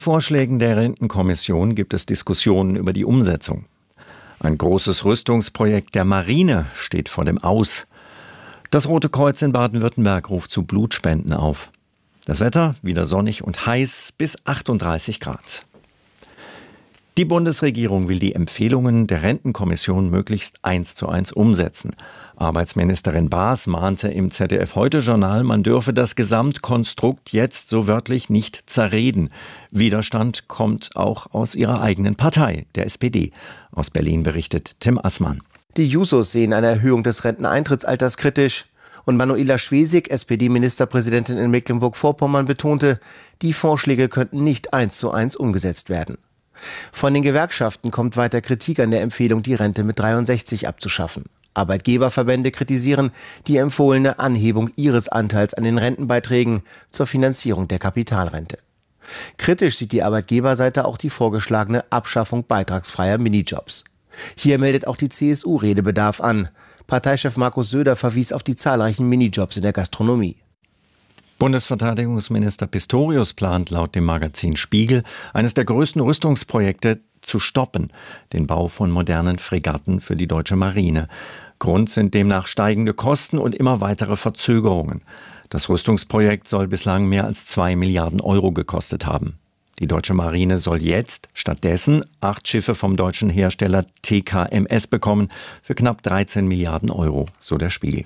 Vorschlägen der Rentenkommission gibt es Diskussionen über die Umsetzung. Ein großes Rüstungsprojekt der Marine steht vor dem Aus. Das Rote Kreuz in Baden-Württemberg ruft zu Blutspenden auf. Das Wetter wieder sonnig und heiß bis 38 Grad. Die Bundesregierung will die Empfehlungen der Rentenkommission möglichst 1:1 umsetzen. Arbeitsministerin Baas mahnte im ZDF-Heute-Journal, man dürfe das Gesamtkonstrukt jetzt so wörtlich nicht zerreden. Widerstand kommt auch aus ihrer eigenen Partei, der SPD. Aus Berlin berichtet Tim Assmann. Die Jusos sehen eine Erhöhung des Renteneintrittsalters kritisch. Und Manuela Schwesig, SPD-Ministerpräsidentin in Mecklenburg-Vorpommern, betonte, die Vorschläge könnten nicht 1:1 umgesetzt werden. Von den Gewerkschaften kommt weiter Kritik an der Empfehlung, die Rente mit 63 abzuschaffen. Arbeitgeberverbände kritisieren die empfohlene Anhebung ihres Anteils an den Rentenbeiträgen zur Finanzierung der Kapitalrente. Kritisch sieht die Arbeitgeberseite auch die vorgeschlagene Abschaffung beitragsfreier Minijobs. Hier meldet auch die CSU Redebedarf an. Parteichef Markus Söder verwies auf die zahlreichen Minijobs in der Gastronomie. Bundesverteidigungsminister Pistorius plant laut dem Magazin Spiegel, eines der größten Rüstungsprojekte zu stoppen, den Bau von modernen Fregatten für die deutsche Marine. Grund sind demnach steigende Kosten und immer weitere Verzögerungen. Das Rüstungsprojekt soll bislang mehr als 2 Milliarden Euro gekostet haben. Die deutsche Marine soll jetzt stattdessen 8 Schiffe vom deutschen Hersteller TKMS bekommen für knapp 13 Milliarden Euro, so der Spiegel.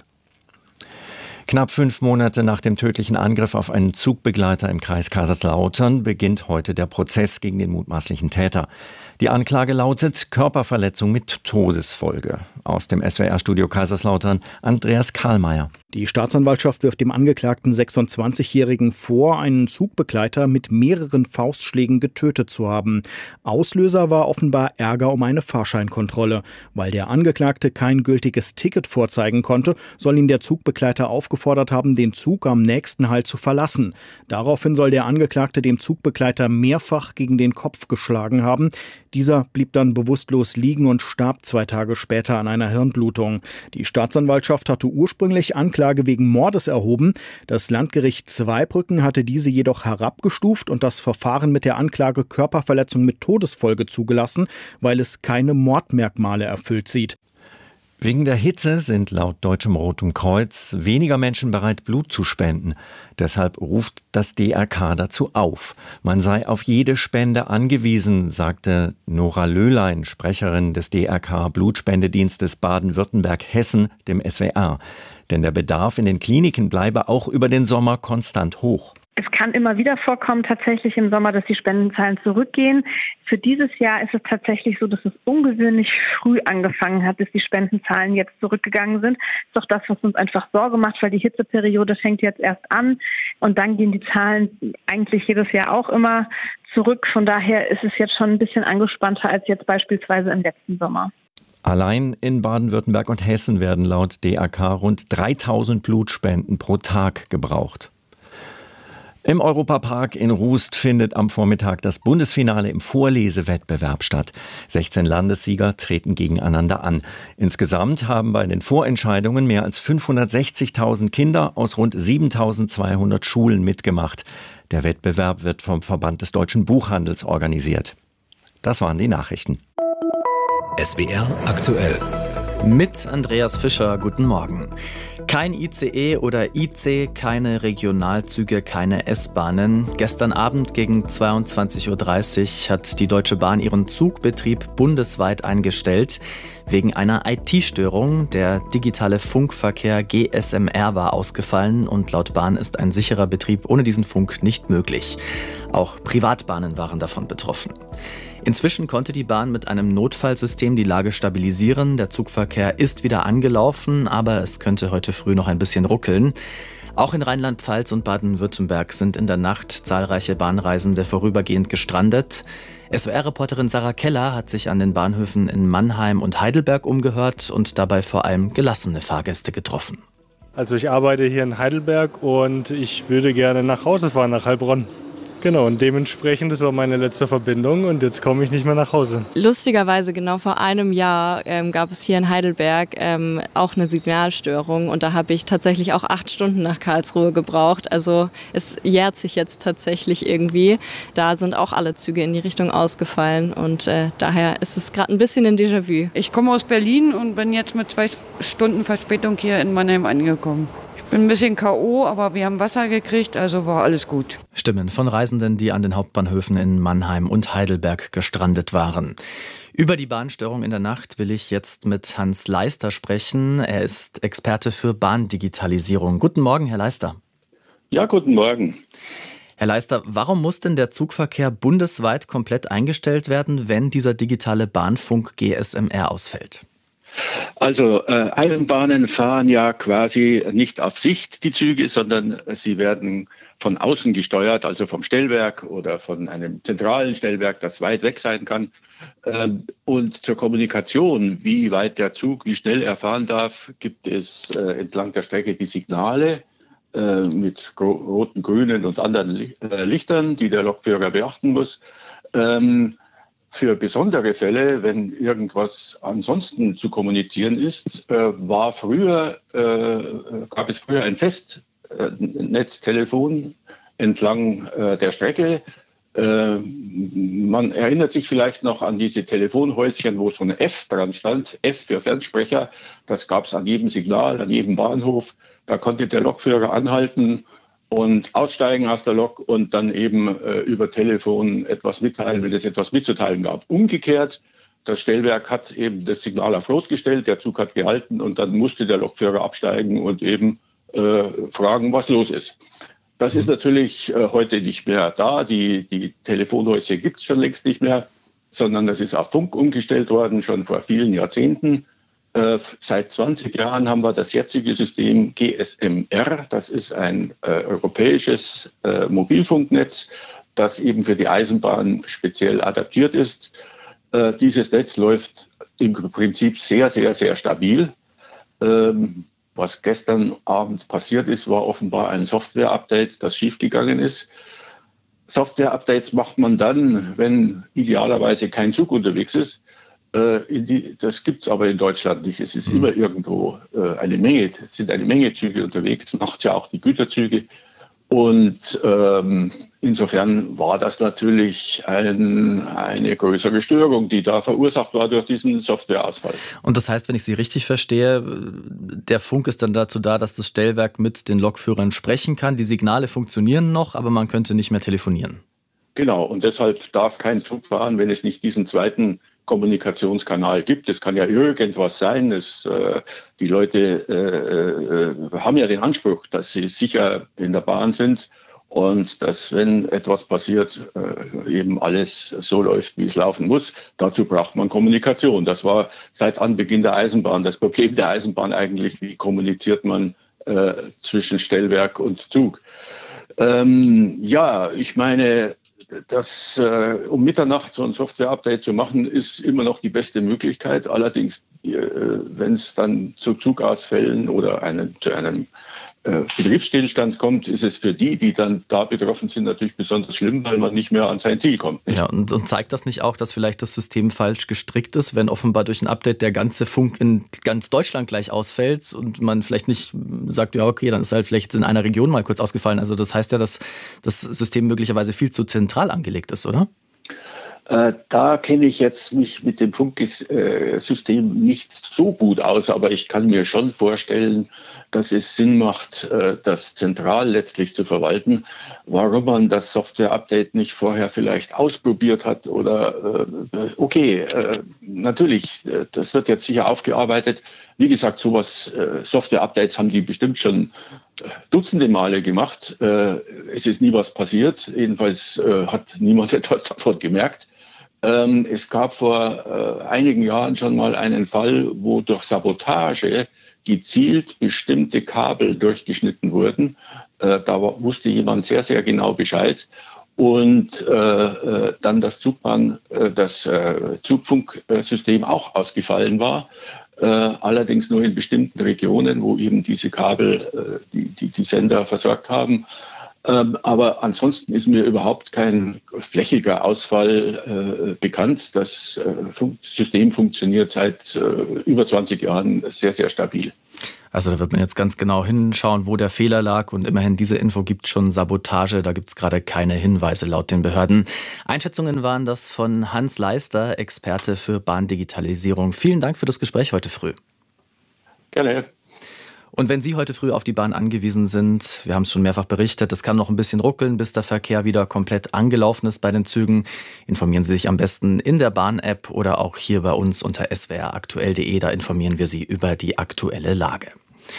Knapp 5 Monate nach dem tödlichen Angriff auf einen Zugbegleiter im Kreis Kaiserslautern beginnt heute der Prozess gegen den mutmaßlichen Täter. Die Anklage lautet Körperverletzung mit Todesfolge. Aus dem SWR-Studio Kaiserslautern Andreas Karlmeier. Die Staatsanwaltschaft wirft dem angeklagten 26-Jährigen vor, einen Zugbegleiter mit mehreren Faustschlägen getötet zu haben. Auslöser war offenbar Ärger um eine Fahrscheinkontrolle. Weil der Angeklagte kein gültiges Ticket vorzeigen konnte, soll ihn der Zugbegleiter aufgefordert haben, den Zug am nächsten Halt zu verlassen. Daraufhin soll der Angeklagte dem Zugbegleiter mehrfach gegen den Kopf geschlagen haben. Dieser blieb dann bewusstlos liegen und starb 2 Tage später an einer Hirnblutung. Die Staatsanwaltschaft hatte ursprünglich Anklage wegen Mordes erhoben. Das Landgericht Zweibrücken hatte diese jedoch herabgestuft und das Verfahren mit der Anklage Körperverletzung mit Todesfolge zugelassen, weil es keine Mordmerkmale erfüllt sieht. Wegen der Hitze sind laut Deutschem Roten Kreuz weniger Menschen bereit, Blut zu spenden. Deshalb ruft das DRK dazu auf. Man sei auf jede Spende angewiesen, sagte Nora Löhlein, Sprecherin des DRK Blutspendedienstes Baden-Württemberg-Hessen, dem SWR. Denn der Bedarf in den Kliniken bleibe auch über den Sommer konstant hoch. Es kann immer wieder vorkommen, tatsächlich im Sommer, dass die Spendenzahlen zurückgehen. Für dieses Jahr ist es tatsächlich so, dass es ungewöhnlich früh angefangen hat, dass die Spendenzahlen jetzt zurückgegangen sind. Das ist doch das, was uns einfach Sorge macht, weil die Hitzeperiode fängt jetzt erst an und dann gehen die Zahlen eigentlich jedes Jahr auch immer zurück. Von daher ist es jetzt schon ein bisschen angespannter als jetzt beispielsweise im letzten Sommer. Allein in Baden-Württemberg und Hessen werden laut DRK rund 3000 Blutspenden pro Tag gebraucht. Im Europapark in Rust findet am Vormittag das Bundesfinale im Vorlesewettbewerb statt. 16 Landessieger treten gegeneinander an. Insgesamt haben bei den Vorentscheidungen mehr als 560.000 Kinder aus rund 7.200 Schulen mitgemacht. Der Wettbewerb wird vom Verband des deutschen Buchhandels organisiert. Das waren die Nachrichten. SWR aktuell. Mit Andreas Fischer, guten Morgen. Kein ICE oder IC, keine Regionalzüge, keine S-Bahnen. Gestern Abend gegen 22:30 Uhr hat die Deutsche Bahn ihren Zugbetrieb bundesweit eingestellt. Wegen einer IT-Störung. Der digitale Funkverkehr GSMR war ausgefallen und laut Bahn ist ein sicherer Betrieb ohne diesen Funk nicht möglich. Auch Privatbahnen waren davon betroffen. Inzwischen konnte die Bahn mit einem Notfallsystem die Lage stabilisieren. Der Zugverkehr ist wieder angelaufen, aber es könnte heute früh noch ein bisschen ruckeln. Auch in Rheinland-Pfalz und Baden-Württemberg sind in der Nacht zahlreiche Bahnreisende vorübergehend gestrandet. SWR-Reporterin Sarah Keller hat sich an den Bahnhöfen in Mannheim und Heidelberg umgehört und dabei vor allem gelassene Fahrgäste getroffen. Also ich arbeite hier in Heidelberg und ich würde gerne nach Hause fahren, nach Heilbronn. Genau, und dementsprechend, das war meine letzte Verbindung und jetzt komme ich nicht mehr nach Hause. Lustigerweise, genau vor einem Jahr gab es hier in Heidelberg auch eine Signalstörung und da habe ich tatsächlich auch 8 Stunden nach Karlsruhe gebraucht. Also es jährt sich jetzt tatsächlich irgendwie. Da sind auch alle Züge in die Richtung ausgefallen und daher ist es gerade ein bisschen ein Déjà-vu. Ich komme aus Berlin und bin jetzt mit 2 Stunden Verspätung hier in Mannheim angekommen. Ich bin ein bisschen K.O., aber wir haben Wasser gekriegt, also war alles gut. Stimmen von Reisenden, die an den Hauptbahnhöfen in Mannheim und Heidelberg gestrandet waren. Über die Bahnstörung in der Nacht will ich jetzt mit Hans Leister sprechen. Er ist Experte für Bahndigitalisierung. Guten Morgen, Herr Leister. Ja, guten Morgen. Herr Leister, warum muss denn der Zugverkehr bundesweit komplett eingestellt werden, wenn dieser digitale Bahnfunk GSMR ausfällt? Also Eisenbahnen fahren ja quasi nicht auf Sicht die Züge, sondern sie werden von außen gesteuert, also vom Stellwerk oder von einem zentralen Stellwerk, das weit weg sein kann. Und zur Kommunikation, wie weit der Zug, wie schnell er fahren darf, gibt es entlang der Strecke die Signale mit roten, grünen und anderen Lichtern, die der Lokführer beachten muss. Für besondere Fälle, wenn irgendwas ansonsten zu kommunizieren ist, gab es früher ein Festnetztelefon entlang der Strecke. Man erinnert sich vielleicht noch an diese Telefonhäuschen, wo so ein F dran stand, F für Fernsprecher. Das gab es an jedem Signal, an jedem Bahnhof. Da konnte der Lokführer anhalten und aussteigen aus der Lok und dann eben über Telefon etwas mitteilen, wenn es etwas mitzuteilen gab. Umgekehrt, das Stellwerk hat eben das Signal auf Rot gestellt, der Zug hat gehalten und dann musste der Lokführer absteigen und eben fragen, was los ist. Das ist natürlich heute nicht mehr da. Die Telefonhäuser gibt es schon längst nicht mehr, sondern das ist auf Funk umgestellt worden, schon vor vielen Jahrzehnten. Seit 20 Jahren haben wir das jetzige System GSMR. Das ist ein europäisches Mobilfunknetz, das eben für die Eisenbahn speziell adaptiert ist. Dieses Netz läuft im Prinzip sehr, sehr, sehr stabil. Was gestern Abend passiert ist, war offenbar ein Software-Update, das schiefgegangen ist. Software-Updates macht man dann, wenn idealerweise kein Zug unterwegs ist. Das gibt es aber in Deutschland nicht. Es ist immer irgendwo eine Menge Züge unterwegs, nachts ja auch die Güterzüge. Und insofern war das natürlich eine größere Störung, die da verursacht war durch diesen Softwareausfall. Und das heißt, wenn ich Sie richtig verstehe, der Funk ist dann dazu da, dass das Stellwerk mit den Lokführern sprechen kann. Die Signale funktionieren noch, aber man könnte nicht mehr telefonieren. Genau, und deshalb darf kein Zug fahren, wenn es nicht diesen zweiten Kommunikationskanal gibt. Es kann ja irgendwas sein. Die Leute haben ja den Anspruch, dass sie sicher in der Bahn sind und dass, wenn etwas passiert, eben alles so läuft, wie es laufen muss. Dazu braucht man Kommunikation. Das war seit Anbeginn der Eisenbahn das Problem der Eisenbahn eigentlich. Wie kommuniziert man zwischen Stellwerk und Zug? Ich meine, um Mitternacht so ein Software-Update zu machen, ist immer noch die beste Möglichkeit. Allerdings, wenn es dann zu Zugausfällen oder zu einem Betriebsstillstand kommt, ist es für die dann da betroffen sind, natürlich besonders schlimm, weil man nicht mehr an sein Ziel kommt. Ja, und zeigt das nicht auch, dass vielleicht das System falsch gestrickt ist, wenn offenbar durch ein Update der ganze Funk in ganz Deutschland gleich ausfällt und man vielleicht nicht sagt, ja okay, dann ist halt vielleicht in einer Region mal kurz ausgefallen. Also das heißt ja, dass das System möglicherweise viel zu zentral angelegt ist, oder? Da kenne ich jetzt mich mit dem Funksystem nicht so gut aus, aber ich kann mir schon vorstellen, dass es Sinn macht, das zentral letztlich zu verwalten. Warum man das Software-Update nicht vorher vielleicht ausprobiert hat oder natürlich, das wird jetzt sicher aufgearbeitet. Wie gesagt, Software-Updates haben die bestimmt schon Dutzende Male gemacht. Es ist nie was passiert. Jedenfalls hat niemand etwas davon gemerkt. Es gab vor einigen Jahren schon mal einen Fall, wo durch Sabotage gezielt bestimmte Kabel durchgeschnitten wurden. Da wusste jemand sehr, sehr genau Bescheid. Und dann das Zugfunksystem auch ausgefallen war. Allerdings nur in bestimmten Regionen, wo eben diese Kabel die Sender versorgt haben. Aber ansonsten ist mir überhaupt kein flächiger Ausfall bekannt. Das System funktioniert seit über 20 Jahren sehr, sehr stabil. Also da wird man jetzt ganz genau hinschauen, wo der Fehler lag. Und immerhin, diese Info gibt schon Sabotage. Da gibt es gerade keine Hinweise laut den Behörden. Einschätzungen waren das von Hans Leister, Experte für Bahndigitalisierung. Vielen Dank für das Gespräch heute früh. Gerne. Und wenn Sie heute früh auf die Bahn angewiesen sind, wir haben es schon mehrfach berichtet, es kann noch ein bisschen ruckeln, bis der Verkehr wieder komplett angelaufen ist bei den Zügen. Informieren Sie sich am besten in der Bahn-App oder auch hier bei uns unter swraktuell.de. Da informieren wir Sie über die aktuelle Lage.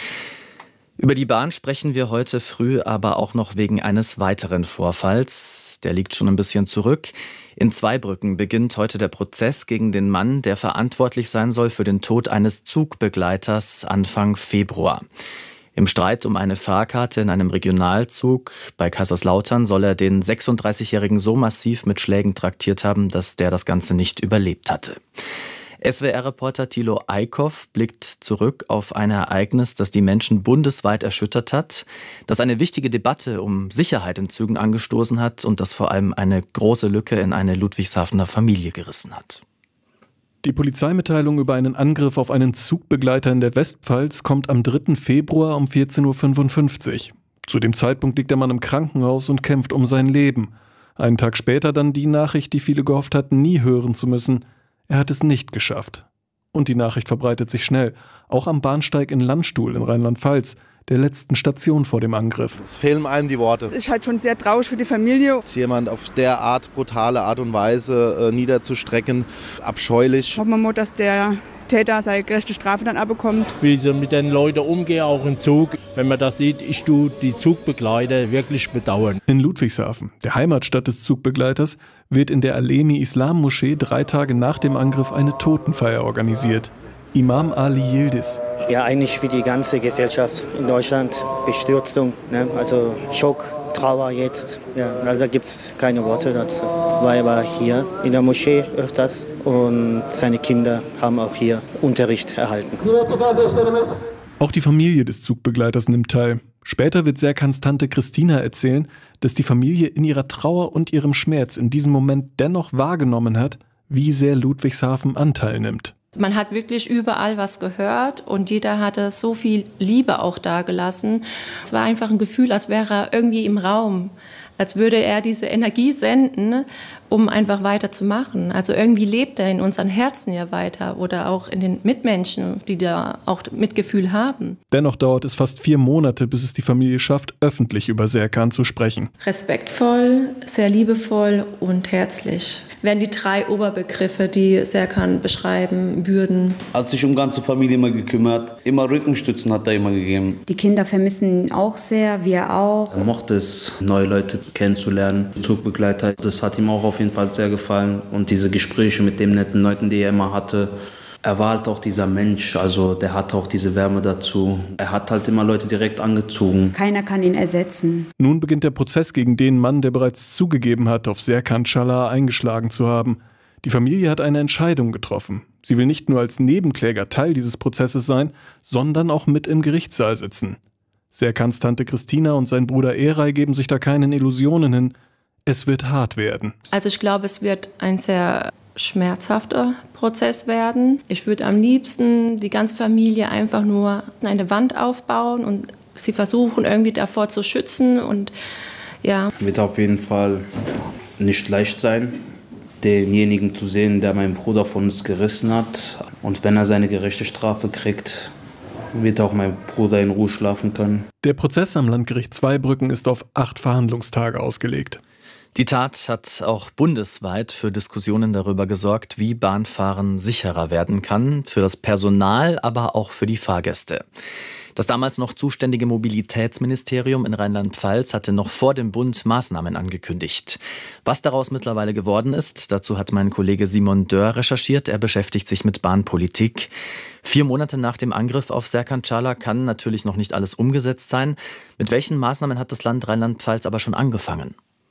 Über die Bahn sprechen wir heute früh aber auch noch wegen eines weiteren Vorfalls. Der liegt schon ein bisschen zurück. In Zweibrücken beginnt heute der Prozess gegen den Mann, der verantwortlich sein soll für den Tod eines Zugbegleiters Anfang Februar. Im Streit um eine Fahrkarte in einem Regionalzug bei Kaiserslautern soll er den 36-Jährigen so massiv mit Schlägen traktiert haben, dass der das Ganze nicht überlebt hatte. SWR-Reporter Thilo Eickhoff blickt zurück auf ein Ereignis, das die Menschen bundesweit erschüttert hat, das eine wichtige Debatte um Sicherheit in Zügen angestoßen hat und das vor allem eine große Lücke in eine Ludwigshafener Familie gerissen hat. Die Polizeimitteilung über einen Angriff auf einen Zugbegleiter in der Westpfalz kommt am 3. Februar um 14.55 Uhr. Zu dem Zeitpunkt liegt der Mann im Krankenhaus und kämpft um sein Leben. Einen Tag später dann die Nachricht, die viele gehofft hatten, nie hören zu müssen. Er hat es nicht geschafft. Und die Nachricht verbreitet sich schnell, auch am Bahnsteig in Landstuhl in Rheinland-Pfalz, der letzten Station vor dem Angriff. Es fehlen einem die Worte. Es ist halt schon sehr traurig für die Familie. Jemand auf der Art, brutale Art und Weise niederzustrecken, abscheulich. Hoffen wir mal, dass der Täter seine gerechte Strafe dann abbekommt. Wie sie mit den Leuten umgehen, auch im Zug. Wenn man das sieht, ich tue die Zugbegleiter wirklich bedauern. In Ludwigshafen, der Heimatstadt des Zugbegleiters, wird in der Alemi-Islam-Moschee 3 Tage nach dem Angriff eine Totenfeier organisiert. Imam Ali Yildiz. Ja, eigentlich wie die ganze Gesellschaft in Deutschland. Bestürzung, ne? Also Schock, Trauer jetzt. Ja, also da gibt es keine Worte dazu. Weil er war hier in der Moschee öfters und seine Kinder haben auch hier Unterricht erhalten. Auch die Familie des Zugbegleiters nimmt teil. Später wird Serkans Tante Christina erzählen, dass die Familie in ihrer Trauer und ihrem Schmerz in diesem Moment dennoch wahrgenommen hat, wie sehr Ludwigshafen Anteil nimmt. Man hat wirklich überall was gehört und jeder hatte so viel Liebe auch dagelassen. Es war einfach ein Gefühl, als wäre er irgendwie im Raum, als würde er diese Energie senden, um einfach weiterzumachen. Also irgendwie lebt er in unseren Herzen ja weiter oder auch in den Mitmenschen, die da auch Mitgefühl haben. Dennoch dauert es fast 4 Monate, bis es die Familie schafft, öffentlich über Serkan zu sprechen. Respektvoll, sehr liebevoll und herzlich wären die 3 Oberbegriffe, die Serkan beschreiben würden. Hat sich um ganze Familie immer gekümmert, immer Rückenstützen hat er immer gegeben. Die Kinder vermissen ihn auch sehr, wir auch. Er mochte es, neue Leute kennenzulernen, Zugbegleiter. Das hat ihm auch auf jeden Fall sehr gefallen und diese Gespräche mit den netten Leuten, die er immer hatte. Er war halt auch dieser Mensch, also der hatte auch diese Wärme dazu. Er hat halt immer Leute direkt angezogen. Keiner kann ihn ersetzen. Nun beginnt der Prozess gegen den Mann, der bereits zugegeben hat, auf Serkan Çalhar eingeschlagen zu haben. Die Familie hat eine Entscheidung getroffen. Sie will nicht nur als Nebenkläger Teil dieses Prozesses sein, sondern auch mit im Gerichtssaal sitzen. Serkans Tante Christina und sein Bruder Eray geben sich da keinen Illusionen hin. Es wird hart werden. Also ich glaube, es wird ein sehr schmerzhafter Prozess werden. Ich würde am liebsten die ganze Familie einfach nur eine Wand aufbauen und sie versuchen irgendwie davor zu schützen und ja. Wird auf jeden Fall nicht leicht sein, denjenigen zu sehen, der meinen Bruder von uns gerissen hat. Und wenn er seine gerechte Strafe kriegt, wird auch mein Bruder in Ruhe schlafen können. Der Prozess am Landgericht Zweibrücken ist auf 8 Verhandlungstage ausgelegt. Die Tat hat auch bundesweit für Diskussionen darüber gesorgt, wie Bahnfahren sicherer werden kann, für das Personal, aber auch für die Fahrgäste. Das damals noch zuständige Mobilitätsministerium in Rheinland-Pfalz hatte noch vor dem Bund Maßnahmen angekündigt. Was daraus mittlerweile geworden ist, dazu hat mein Kollege Simon Dörr recherchiert. Er beschäftigt sich mit Bahnpolitik. 4 Monate nach dem Angriff auf Serkan Çalhar kann natürlich noch nicht alles umgesetzt sein. Mit welchen Maßnahmen hat das Land Rheinland-Pfalz aber schon angefangen?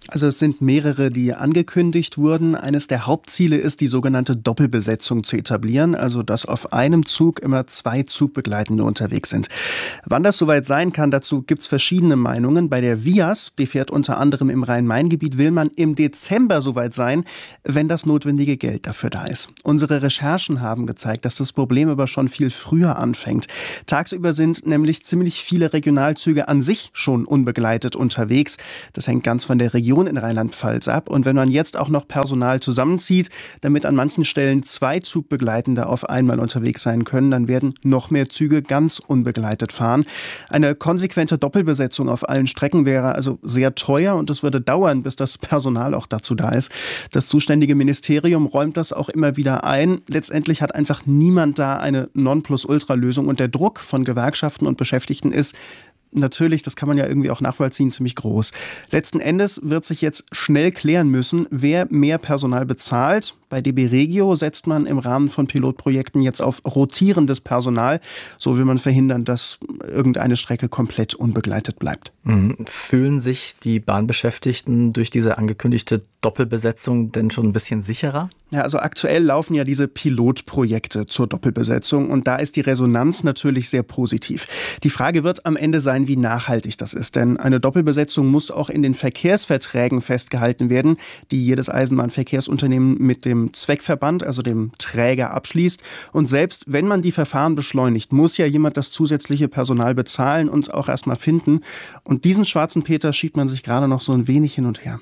Also es sind mehrere, die angekündigt wurden. Eines der Hauptziele ist, die sogenannte Doppelbesetzung zu etablieren, also dass auf einem Zug immer 2 Zugbegleitende unterwegs sind. Wann das soweit sein kann, dazu gibt es verschiedene Meinungen. Bei der Vias, die fährt unter anderem im Rhein-Main-Gebiet, will man im Dezember soweit sein, wenn das notwendige Geld dafür da ist. Unsere Recherchen haben gezeigt, dass das Problem aber schon viel früher anfängt. Tagsüber sind nämlich ziemlich viele Regionalzüge an sich schon unbegleitet unterwegs. Das hängt ganz von der Region in Rheinland-Pfalz ab. Und wenn man jetzt auch noch Personal zusammenzieht, damit an manchen Stellen 2 Zugbegleitende auf einmal unterwegs sein können, dann werden noch mehr Züge ganz unbegleitet fahren. Eine konsequente Doppelbesetzung auf allen Strecken wäre also sehr teuer und es würde dauern, bis das Personal auch dazu da ist. Das zuständige Ministerium räumt das auch immer wieder ein. Letztendlich hat einfach niemand da eine Nonplusultra-Lösung und der Druck von Gewerkschaften und Beschäftigten ist natürlich, das kann man ja irgendwie auch nachvollziehen, ziemlich groß. Letzten Endes wird sich jetzt schnell klären müssen, wer mehr Personal bezahlt. Bei DB Regio setzt man im Rahmen von Pilotprojekten jetzt auf rotierendes Personal. So will man verhindern, dass irgendeine Strecke komplett unbegleitet bleibt. Fühlen sich die Bahnbeschäftigten durch diese angekündigte Doppelbesetzung denn schon ein bisschen sicherer? Ja, also aktuell laufen ja diese Pilotprojekte zur Doppelbesetzung und da ist die Resonanz natürlich sehr positiv. Die Frage wird am Ende sein, wie nachhaltig das ist, denn eine Doppelbesetzung muss auch in den Verkehrsverträgen festgehalten werden, die jedes Eisenbahnverkehrsunternehmen mit dem Zweckverband, also dem Träger, abschließt. Und selbst wenn man die Verfahren beschleunigt, muss ja jemand das zusätzliche Personal bezahlen und auch erstmal finden. Und diesen schwarzen Peter schiebt man sich gerade noch so ein wenig hin und her.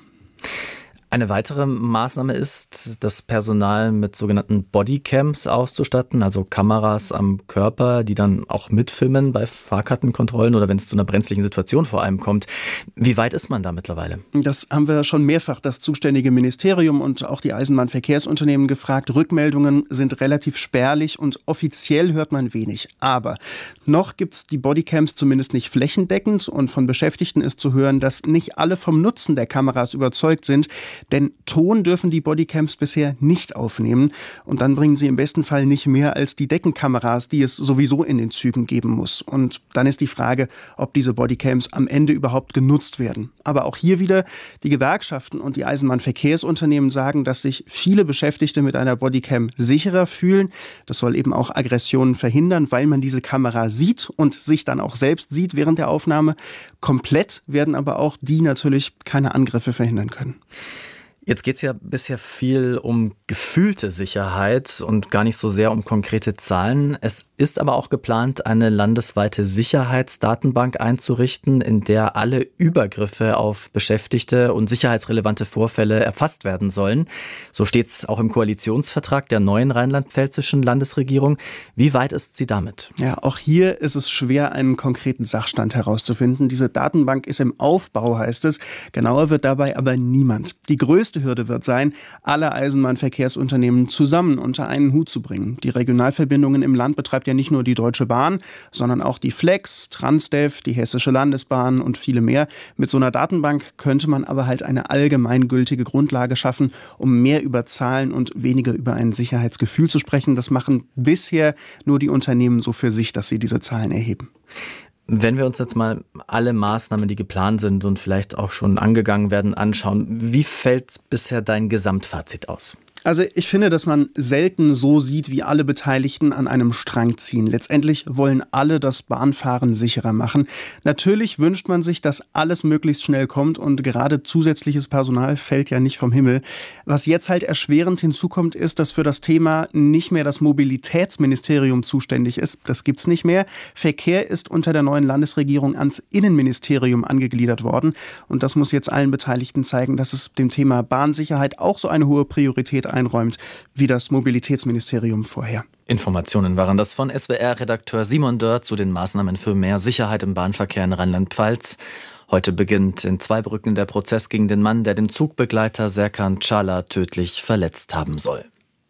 Eine weitere Maßnahme ist, das Personal mit sogenannten Bodycams auszustatten, also Kameras am Körper, die dann auch mitfilmen bei Fahrkartenkontrollen oder wenn es zu einer brenzlichen Situation vor allem kommt. Wie weit ist man da mittlerweile? Das haben wir schon mehrfach das zuständige Ministerium und auch die Eisenbahnverkehrsunternehmen gefragt. Rückmeldungen sind relativ spärlich und offiziell hört man wenig. Aber noch gibt es die Bodycams zumindest nicht flächendeckend und von Beschäftigten ist zu hören, dass nicht alle vom Nutzen der Kameras überzeugt sind. Denn Ton dürfen die Bodycams bisher nicht aufnehmen und dann bringen sie im besten Fall nicht mehr als die Deckenkameras, die es sowieso in den Zügen geben muss. Und dann ist die Frage, ob diese Bodycams am Ende überhaupt genutzt werden. Aber auch hier wieder, die Gewerkschaften und die Eisenbahnverkehrsunternehmen sagen, dass sich viele Beschäftigte mit einer Bodycam sicherer fühlen. Das soll eben auch Aggressionen verhindern, weil man diese Kamera sieht und sich dann auch selbst sieht während der Aufnahme. Komplett werden aber auch die natürlich keine Angriffe verhindern können. Jetzt geht es ja bisher viel um gefühlte Sicherheit und gar nicht so sehr um konkrete Zahlen. Es ist aber auch geplant, eine landesweite Sicherheitsdatenbank einzurichten, in der alle Übergriffe auf Beschäftigte und sicherheitsrelevante Vorfälle erfasst werden sollen. So steht es auch im Koalitionsvertrag der neuen rheinland-pfälzischen Landesregierung. Wie weit ist sie damit? Ja, auch hier ist es schwer, einen konkreten Sachstand herauszufinden. Diese Datenbank ist im Aufbau, heißt es. Genauer wird dabei aber niemand. Die größte Hürde wird sein, alle Eisenbahnverkehrsunternehmen zusammen unter einen Hut zu bringen. Die Regionalverbindungen im Land betreibt ja nicht nur die Deutsche Bahn, sondern auch die Flex, Transdev, die Hessische Landesbahn und viele mehr. Mit so einer Datenbank könnte man aber halt eine allgemeingültige Grundlage schaffen, um mehr über Zahlen und weniger über ein Sicherheitsgefühl zu sprechen. Das machen bisher nur die Unternehmen so für sich, dass sie diese Zahlen erheben. Wenn wir uns jetzt mal alle Maßnahmen, die geplant sind und vielleicht auch schon angegangen werden, anschauen, wie fällt bisher dein Gesamtfazit aus? Also ich finde, dass man selten so sieht, wie alle Beteiligten an einem Strang ziehen. Letztendlich wollen alle das Bahnfahren sicherer machen. Natürlich wünscht man sich, dass alles möglichst schnell kommt und gerade zusätzliches Personal fällt ja nicht vom Himmel. Was jetzt halt erschwerend hinzukommt, ist, dass für das Thema nicht mehr das Mobilitätsministerium zuständig ist. Das gibt's nicht mehr. Verkehr ist unter der neuen Landesregierung ans Innenministerium angegliedert worden. Und das muss jetzt allen Beteiligten zeigen, dass es dem Thema Bahnsicherheit auch so eine hohe Priorität einräumt, wie das Mobilitätsministerium vorher. Informationen waren das von SWR-Redakteur Simon Dörr zu den Maßnahmen für mehr Sicherheit im Bahnverkehr in Rheinland-Pfalz. Heute beginnt in Zweibrücken der Prozess gegen den Mann, der den Zugbegleiter Serkan Çağlar tödlich verletzt haben soll.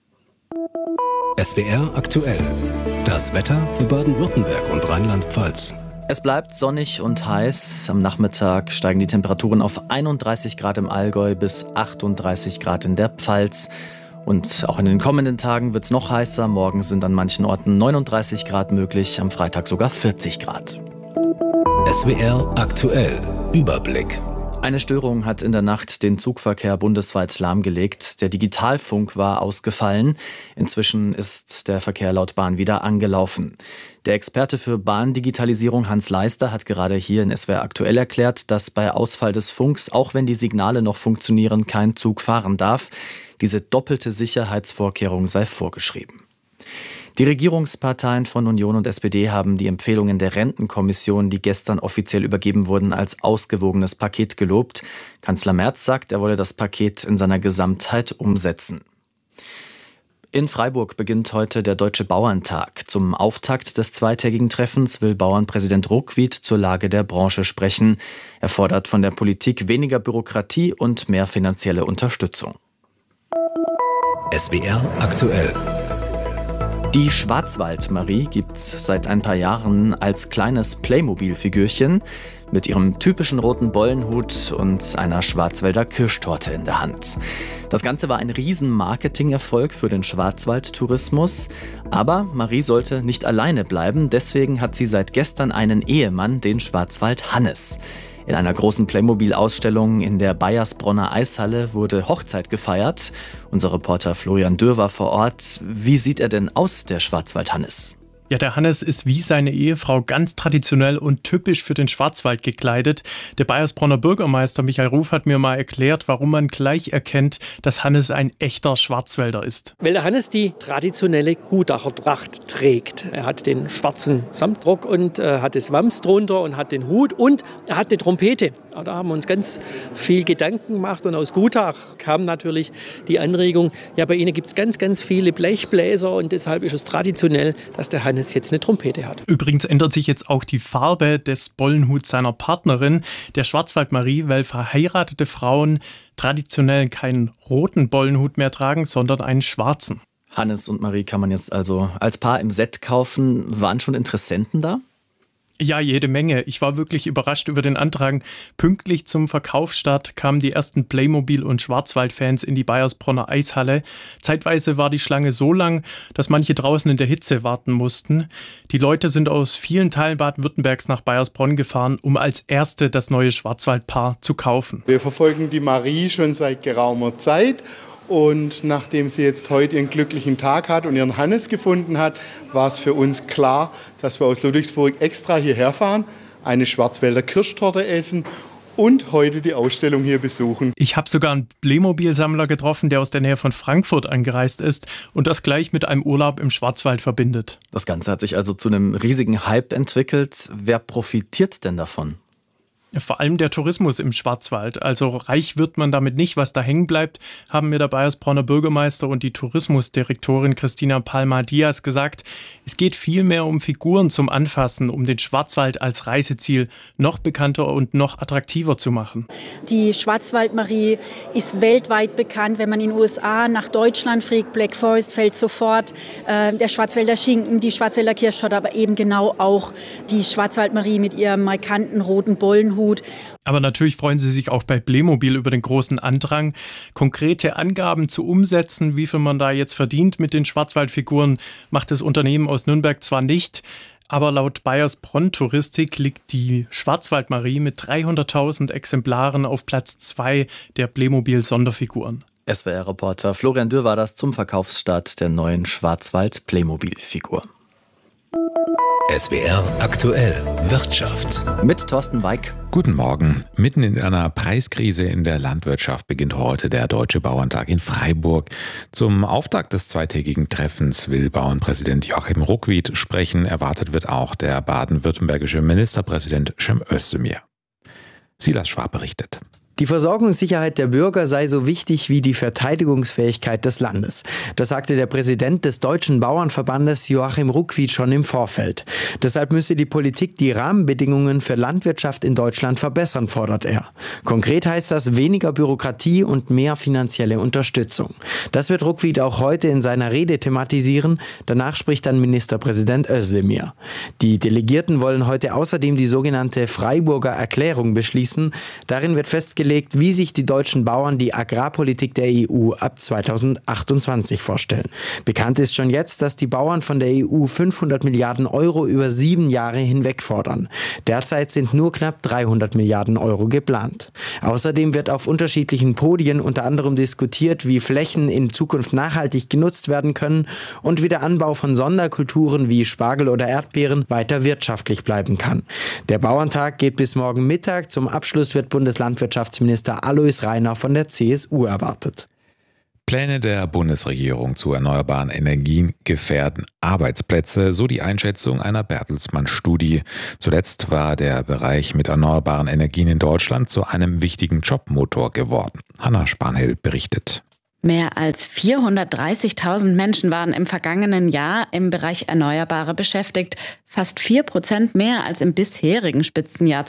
SWR aktuell. Das Wetter für Baden-Württemberg und Rheinland-Pfalz. Es bleibt sonnig und heiß. Am Nachmittag steigen die Temperaturen auf 31 Grad im Allgäu bis 38 Grad in der Pfalz. Und auch in den kommenden Tagen wird es noch heißer. Morgen sind an manchen Orten 39 Grad möglich, am Freitag sogar 40 Grad. SWR aktuell. Überblick. Eine Störung hat in der Nacht den Zugverkehr bundesweit lahmgelegt. Der Digitalfunk war ausgefallen. Inzwischen ist der Verkehr laut Bahn wieder angelaufen. Der Experte für Bahndigitalisierung Hans Leister hat gerade hier in SWR aktuell erklärt, dass bei Ausfall des Funks, auch wenn die Signale noch funktionieren, kein Zug fahren darf. Diese doppelte Sicherheitsvorkehrung sei vorgeschrieben. Die Regierungsparteien von Union und SPD haben die Empfehlungen der Rentenkommission, die gestern offiziell übergeben wurden, als ausgewogenes Paket gelobt. Kanzler Merz sagt, er wolle das Paket in seiner Gesamtheit umsetzen. In Freiburg beginnt heute der Deutsche Bauerntag. Zum Auftakt des zweitägigen Treffens will Bauernpräsident Ruckwied zur Lage der Branche sprechen. Er fordert von der Politik weniger Bürokratie und mehr finanzielle Unterstützung. SWR aktuell. Die Schwarzwald-Marie gibt's seit ein paar Jahren als kleines Playmobil-Figürchen mit ihrem typischen roten Bollenhut und einer Schwarzwälder Kirschtorte in der Hand. Das Ganze war ein Riesen-Marketing-Erfolg für den Schwarzwald-Tourismus. Aber Marie sollte nicht alleine bleiben, deswegen hat sie seit gestern einen Ehemann, den Schwarzwald Hannes. In einer großen Playmobil-Ausstellung in der Bayersbronner Eishalle wurde Hochzeit gefeiert. Unser Reporter Florian Dürr war vor Ort. Wie sieht er denn aus, der Schwarzwald Hannes? Ja, der Hannes ist wie seine Ehefrau ganz traditionell und typisch für den Schwarzwald gekleidet. Der Bayersbronner Bürgermeister Michael Ruf hat mir mal erklärt, warum man gleich erkennt, dass Hannes ein echter Schwarzwälder ist. Weil der Hannes die traditionelle Gutachertracht trägt. Er hat den schwarzen Samtrock und hat das Wams drunter und hat den Hut und er hat eine Trompete. Da haben wir uns ganz viel Gedanken gemacht und aus Gutach kam natürlich die Anregung, ja, bei Ihnen gibt es ganz, ganz viele Blechbläser und deshalb ist es traditionell, dass der Hannes jetzt eine Trompete hat. Übrigens ändert sich jetzt auch die Farbe des Bollenhuts seiner Partnerin, der Schwarzwald-Marie, weil verheiratete Frauen traditionell keinen roten Bollenhut mehr tragen, sondern einen schwarzen. Hannes und Marie kann man jetzt also als Paar im Set kaufen. Waren schon Interessenten da? Ja, jede Menge. Ich war wirklich überrascht über den Antrag. Pünktlich zum Verkaufsstart kamen die ersten Playmobil- und Schwarzwald-Fans in die Bayersbronner Eishalle. Zeitweise war die Schlange so lang, dass manche draußen in der Hitze warten mussten. Die Leute sind aus vielen Teilen Baden-Württembergs nach Bayersbronn gefahren, um als Erste das neue Schwarzwaldpaar zu kaufen. Wir verfolgen die Marie schon seit geraumer Zeit. Und nachdem sie jetzt heute ihren glücklichen Tag hat und ihren Hannes gefunden hat, war es für uns klar, dass wir aus Ludwigsburg extra hierher fahren, eine Schwarzwälder Kirschtorte essen und heute die Ausstellung hier besuchen. Ich habe sogar einen Playmobil-Sammler getroffen, der aus der Nähe von Frankfurt angereist ist und das gleich mit einem Urlaub im Schwarzwald verbindet. Das Ganze hat sich also zu einem riesigen Hype entwickelt. Wer profitiert denn davon? Vor allem der Tourismus im Schwarzwald. Also reich wird man damit nicht. Was da hängen bleibt, haben mir der Bayersbronner Bürgermeister und die Tourismusdirektorin Christina Palma-Diaz gesagt. Es geht vielmehr um Figuren zum Anfassen, um den Schwarzwald als Reiseziel noch bekannter und noch attraktiver zu machen. Die Schwarzwald-Marie ist weltweit bekannt. Wenn man in den USA nach Deutschland fliegt, Black Forest fällt sofort. Der Schwarzwälder Schinken, die Schwarzwälder Kirschtorte, aber eben genau auch die Schwarzwald-Marie mit ihrem markanten roten Bollenhut. Aber natürlich freuen sie sich auch bei Playmobil über den großen Andrang. Konkrete Angaben zu umsetzen, wie viel man da jetzt verdient mit den Schwarzwaldfiguren, macht das Unternehmen aus Nürnberg zwar nicht, aber laut Bayersbronn Touristik liegt die Schwarzwald-Marie mit 300.000 Exemplaren auf Platz 2 der Playmobil-Sonderfiguren. SWR-Reporter Florian Dürr war das zum Verkaufsstart der neuen Schwarzwald-Playmobil-Figur. SWR aktuell Wirtschaft. Mit Thorsten Weig. Guten Morgen. Mitten in einer Preiskrise in der Landwirtschaft beginnt heute der Deutsche Bauerntag in Freiburg. Zum Auftakt des zweitägigen Treffens will Bauernpräsident Joachim Ruckwied sprechen. Erwartet wird auch der baden-württembergische Ministerpräsident Cem Özdemir. Silas Schwab berichtet. Die Versorgungssicherheit der Bürger sei so wichtig wie die Verteidigungsfähigkeit des Landes. Das sagte der Präsident des Deutschen Bauernverbandes Joachim Ruckwied schon im Vorfeld. Deshalb müsse die Politik die Rahmenbedingungen für Landwirtschaft in Deutschland verbessern, fordert er. Konkret heißt das weniger Bürokratie und mehr finanzielle Unterstützung. Das wird Ruckwied auch heute in seiner Rede thematisieren. Danach spricht dann Ministerpräsident Özdemir. Die Delegierten wollen heute außerdem die sogenannte Freiburger Erklärung beschließen. Darin wird festgelegt, festgelegt, wie sich die deutschen Bauern die Agrarpolitik der EU ab 2028 vorstellen. Bekannt ist schon jetzt, dass die Bauern von der EU 500 Milliarden Euro über 7 Jahre hinweg fordern. Derzeit sind nur knapp 300 Milliarden Euro geplant. Außerdem wird auf unterschiedlichen Podien unter anderem diskutiert, wie Flächen in Zukunft nachhaltig genutzt werden können und wie der Anbau von Sonderkulturen wie Spargel oder Erdbeeren weiter wirtschaftlich bleiben kann. Der Bauerntag geht bis morgen Mittag. Zum Abschluss wird Bundeslandwirtschaftsminister Alois Rainer von der CSU erwartet. Pläne der Bundesregierung zu erneuerbaren Energien gefährden Arbeitsplätze, so die Einschätzung einer Bertelsmann-Studie. Zuletzt war der Bereich mit erneuerbaren Energien in Deutschland zu einem wichtigen Jobmotor geworden. Hanna Spanhill berichtet. Mehr als 430.000 Menschen waren im vergangenen Jahr im Bereich Erneuerbare beschäftigt, fast 4% mehr als im bisherigen Spitzenjahr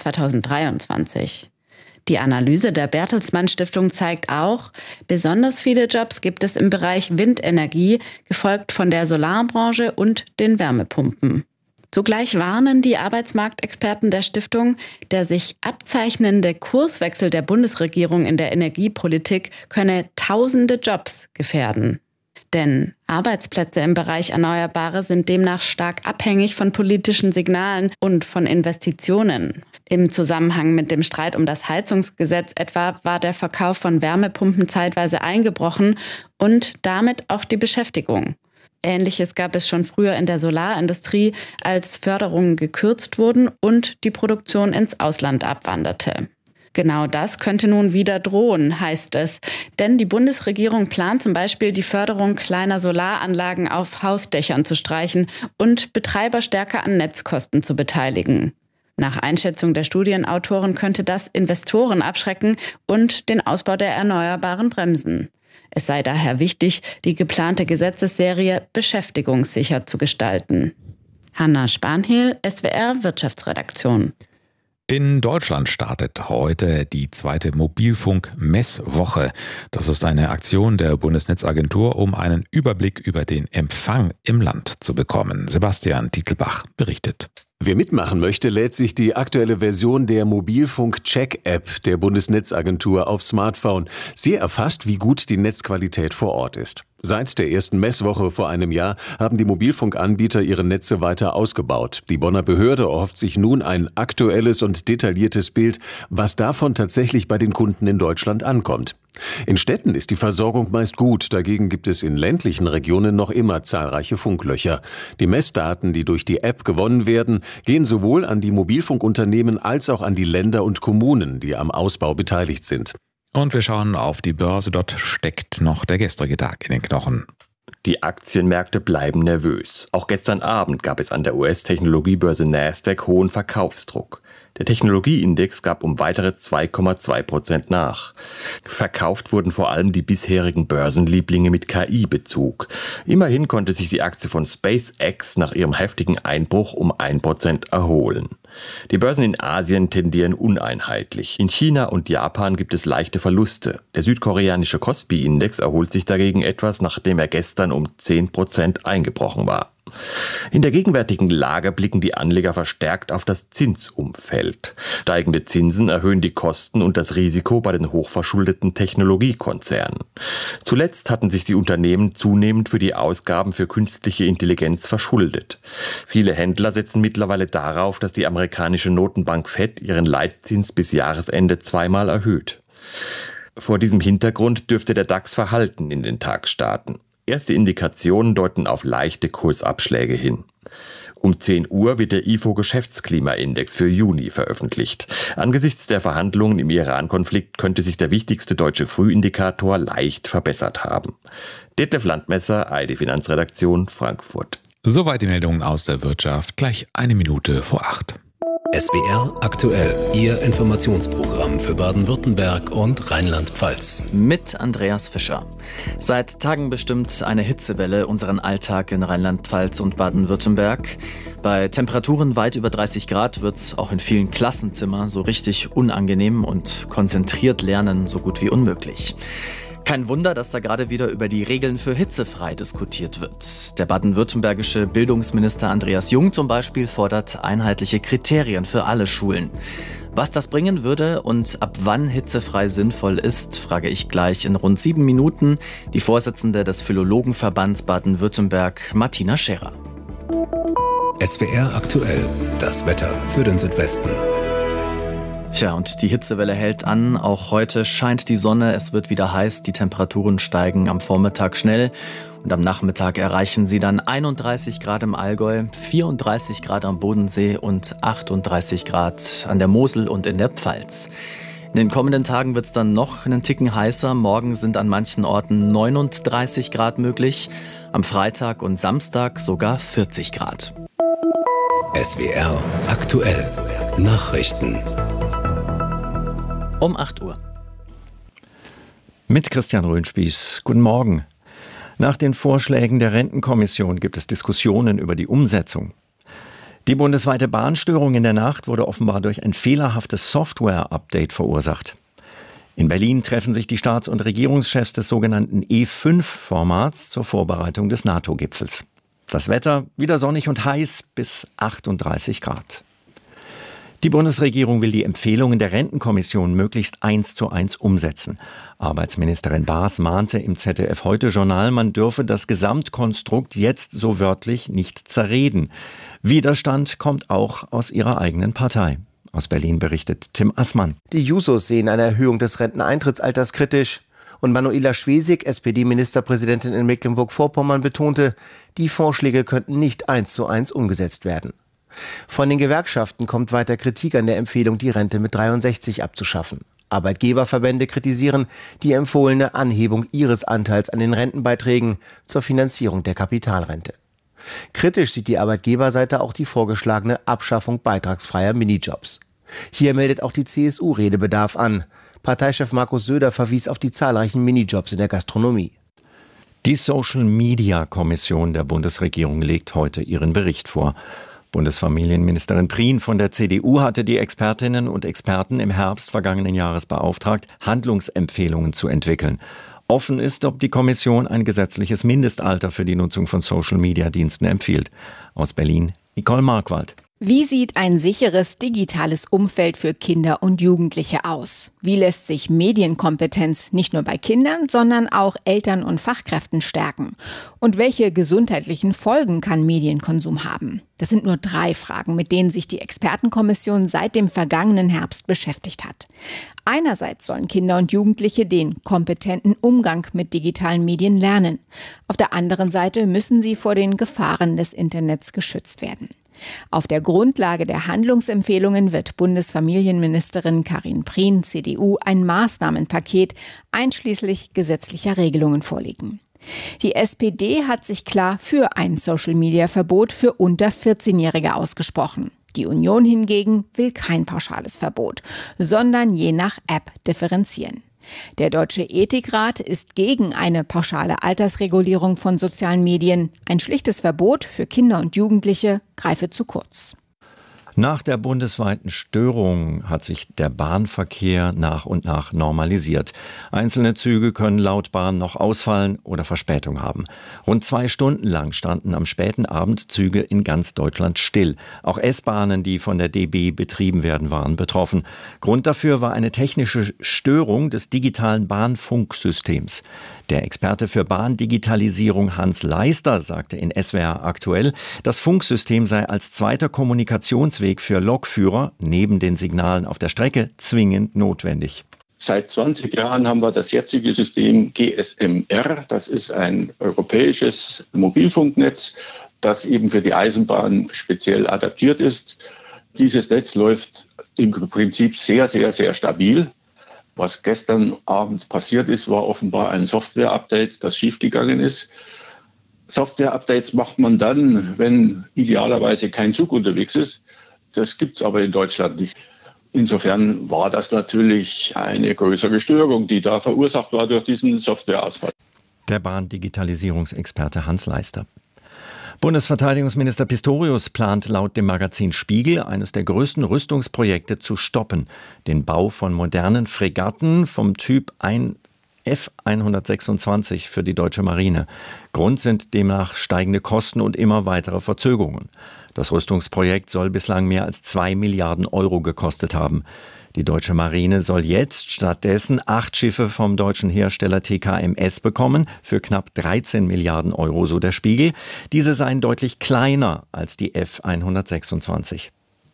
2023. Die Analyse der Bertelsmann Stiftung zeigt auch, besonders viele Jobs gibt es im Bereich Windenergie, gefolgt von der Solarbranche und den Wärmepumpen. Zugleich warnen die Arbeitsmarktexperten der Stiftung, der sich abzeichnende Kurswechsel der Bundesregierung in der Energiepolitik könne tausende Jobs gefährden. Denn Arbeitsplätze im Bereich Erneuerbare sind demnach stark abhängig von politischen Signalen und von Investitionen. Im Zusammenhang mit dem Streit um das Heizungsgesetz etwa war der Verkauf von Wärmepumpen zeitweise eingebrochen und damit auch die Beschäftigung. Ähnliches gab es schon früher in der Solarindustrie, als Förderungen gekürzt wurden und die Produktion ins Ausland abwanderte. Genau das könnte nun wieder drohen, heißt es. Denn die Bundesregierung plant zum Beispiel, die Förderung kleiner Solaranlagen auf Hausdächern zu streichen und Betreiber stärker an Netzkosten zu beteiligen. Nach Einschätzung der Studienautoren könnte das Investoren abschrecken und den Ausbau der Erneuerbaren bremsen. Es sei daher wichtig, die geplante Gesetzesserie beschäftigungssicher zu gestalten. Hanna Spanhill, SWR Wirtschaftsredaktion. In Deutschland startet heute die 2. Mobilfunk-Messwoche. Das ist eine Aktion der Bundesnetzagentur, um einen Überblick über den Empfang im Land zu bekommen. Sebastian Titelbach berichtet. Wer mitmachen möchte, lädt sich die aktuelle Version der Mobilfunk-Check-App der Bundesnetzagentur aufs Smartphone. Sie erfasst, wie gut die Netzqualität vor Ort ist. Seit der ersten Messwoche vor einem Jahr haben die Mobilfunkanbieter ihre Netze weiter ausgebaut. Die Bonner Behörde erhofft sich nun ein aktuelles und detailliertes Bild, was davon tatsächlich bei den Kunden in Deutschland ankommt. In Städten ist die Versorgung meist gut, dagegen gibt es in ländlichen Regionen noch immer zahlreiche Funklöcher. Die Messdaten, die durch die App gewonnen werden, gehen sowohl an die Mobilfunkunternehmen als auch an die Länder und Kommunen, die am Ausbau beteiligt sind. Und wir schauen auf die Börse. Dort steckt noch der gestrige Tag in den Knochen. Die Aktienmärkte bleiben nervös. Auch gestern Abend gab es an der US-Technologiebörse Nasdaq hohen Verkaufsdruck. Der Technologieindex gab um weitere 2,2% nach. Verkauft wurden vor allem die bisherigen Börsenlieblinge mit KI-Bezug. Immerhin konnte sich die Aktie von SpaceX nach ihrem heftigen Einbruch um 1% erholen. Die Börsen in Asien tendieren uneinheitlich. In China und Japan gibt es leichte Verluste. Der südkoreanische Kospi-Index erholt sich dagegen etwas, nachdem er gestern um 10% eingebrochen war. In der gegenwärtigen Lage blicken die Anleger verstärkt auf das Zinsumfeld. Steigende Zinsen erhöhen die Kosten und das Risiko bei den hochverschuldeten Technologiekonzernen. Zuletzt hatten sich die Unternehmen zunehmend für die Ausgaben für künstliche Intelligenz verschuldet. Viele Händler setzen mittlerweile darauf, dass die amerikanische Notenbank Fed ihren Leitzins bis Jahresende zweimal erhöht. Vor diesem Hintergrund dürfte der DAX verhalten in den Tag starten. Erste Indikationen deuten auf leichte Kursabschläge hin. Um 10 Uhr wird der IFO-Geschäftsklimaindex für Juni veröffentlicht. Angesichts der Verhandlungen im Iran-Konflikt könnte sich der wichtigste deutsche Frühindikator leicht verbessert haben. Detlef Landmesser, ARD Finanzredaktion, Frankfurt. Soweit die Meldungen aus der Wirtschaft. Gleich 7:01. SWR aktuell, Ihr Informationsprogramm für Baden-Württemberg und Rheinland-Pfalz. Mit Andreas Fischer. Seit Tagen bestimmt eine Hitzewelle unseren Alltag in Rheinland-Pfalz und Baden-Württemberg. Bei Temperaturen weit über 30 Grad wird es auch in vielen Klassenzimmern so richtig unangenehm und konzentriert lernen so gut wie unmöglich. Kein Wunder, dass da gerade wieder über die Regeln für hitzefrei diskutiert wird. Der baden-württembergische Bildungsminister Andreas Jung zum Beispiel fordert einheitliche Kriterien für alle Schulen. Was das bringen würde und ab wann hitzefrei sinnvoll ist, frage ich gleich in rund 7 Minuten die Vorsitzende des Philologenverbands Baden-Württemberg, Martina Scherer. SWR aktuell, das Wetter für den Südwesten. Tja, und die Hitzewelle hält an. Auch heute scheint die Sonne, es wird wieder heiß, die Temperaturen steigen am Vormittag schnell. Und am Nachmittag erreichen sie dann 31 Grad im Allgäu, 34 Grad am Bodensee und 38 Grad an der Mosel und in der Pfalz. In den kommenden Tagen wird es dann noch einen Ticken heißer. Morgen sind an manchen Orten 39 Grad möglich. Am Freitag und Samstag sogar 40 Grad. SWR aktuell. Nachrichten. Um 8 Uhr. Mit Christian Röhnspieß. Guten Morgen. Nach den Vorschlägen der Rentenkommission gibt es Diskussionen über die Umsetzung. Die bundesweite Bahnstörung in der Nacht wurde offenbar durch ein fehlerhaftes Software-Update verursacht. In Berlin treffen sich die Staats- und Regierungschefs des sogenannten E5-Formats zur Vorbereitung des NATO-Gipfels. Das Wetter wieder sonnig und heiß bis 38 Grad. Die Bundesregierung will die Empfehlungen der Rentenkommission möglichst 1:1 umsetzen. Arbeitsministerin Baas mahnte im ZDF-Heute-Journal, man dürfe das Gesamtkonstrukt jetzt so wörtlich nicht zerreden. Widerstand kommt auch aus ihrer eigenen Partei. Aus Berlin berichtet Tim Assmann. Die Jusos sehen eine Erhöhung des Renteneintrittsalters kritisch. Und Manuela Schwesig, SPD-Ministerpräsidentin in Mecklenburg-Vorpommern, betonte, die Vorschläge könnten nicht 1:1 umgesetzt werden. Von den Gewerkschaften kommt weiter Kritik an der Empfehlung, die Rente mit 63 abzuschaffen. Arbeitgeberverbände kritisieren die empfohlene Anhebung ihres Anteils an den Rentenbeiträgen zur Finanzierung der Kapitalrente. Kritisch sieht die Arbeitgeberseite auch die vorgeschlagene Abschaffung beitragsfreier Minijobs. Hier meldet auch die CSU Redebedarf an. Parteichef Markus Söder verwies auf die zahlreichen Minijobs in der Gastronomie. Die Social-Media-Kommission der Bundesregierung legt heute ihren Bericht vor. Bundesfamilienministerin Prien von der CDU hatte die Expertinnen und Experten im Herbst vergangenen Jahres beauftragt, Handlungsempfehlungen zu entwickeln. Offen ist, ob die Kommission ein gesetzliches Mindestalter für die Nutzung von Social-Media-Diensten empfiehlt. Aus Berlin, Nicole Markwald. Wie sieht ein sicheres digitales Umfeld für Kinder und Jugendliche aus? Wie lässt sich Medienkompetenz nicht nur bei Kindern, sondern auch Eltern und Fachkräften stärken? Und welche gesundheitlichen Folgen kann Medienkonsum haben? Das sind nur 3 Fragen, mit denen sich die Expertenkommission seit dem vergangenen Herbst beschäftigt hat. Einerseits sollen Kinder und Jugendliche den kompetenten Umgang mit digitalen Medien lernen. Auf der anderen Seite müssen sie vor den Gefahren des Internets geschützt werden. Auf der Grundlage der Handlungsempfehlungen wird Bundesfamilienministerin Karin Prien, CDU, ein Maßnahmenpaket einschließlich gesetzlicher Regelungen vorlegen. Die SPD hat sich klar für ein Social-Media-Verbot für unter 14-Jährige ausgesprochen. Die Union hingegen will kein pauschales Verbot, sondern je nach App differenzieren. Der Deutsche Ethikrat ist gegen eine pauschale Altersregulierung von sozialen Medien. Ein schlichtes Verbot für Kinder und Jugendliche greife zu kurz. Nach der bundesweiten Störung hat sich der Bahnverkehr nach und nach normalisiert. Einzelne Züge können laut Bahn noch ausfallen oder Verspätung haben. Rund 2 Stunden lang standen am späten Abend Züge in ganz Deutschland still. Auch S-Bahnen, die von der DB betrieben werden, waren betroffen. Grund dafür war eine technische Störung des digitalen Bahnfunksystems. Der Experte für Bahndigitalisierung Hans Leister sagte in SWR aktuell, das Funksystem sei als zweiter Kommunikationsweg für Lokführer neben den Signalen auf der Strecke zwingend notwendig. Seit 20 Jahren haben wir das jetzige System GSMR. Das ist ein europäisches Mobilfunknetz, das eben für die Eisenbahn speziell adaptiert ist. Dieses Netz läuft im Prinzip sehr, sehr, sehr stabil. Was gestern Abend passiert ist, war offenbar ein Software-Update, das schiefgegangen ist. Software-Updates macht man dann, wenn idealerweise kein Zug unterwegs ist. Das gibt es aber in Deutschland nicht. Insofern war das natürlich eine größere Störung, die da verursacht war durch diesen Softwareausfall. Der Bahndigitalisierungsexperte Hans Leister. Bundesverteidigungsminister Pistorius plant laut dem Magazin Spiegel, eines der größten Rüstungsprojekte zu stoppen. Den Bau von modernen Fregatten vom Typ F-126 für die deutsche Marine. Grund sind demnach steigende Kosten und immer weitere Verzögerungen. Das Rüstungsprojekt soll bislang mehr als 2 Milliarden Euro gekostet haben. Die deutsche Marine soll jetzt stattdessen 8 Schiffe vom deutschen Hersteller TKMS bekommen, für knapp 13 Milliarden Euro, so der Spiegel. Diese seien deutlich kleiner als die F-126.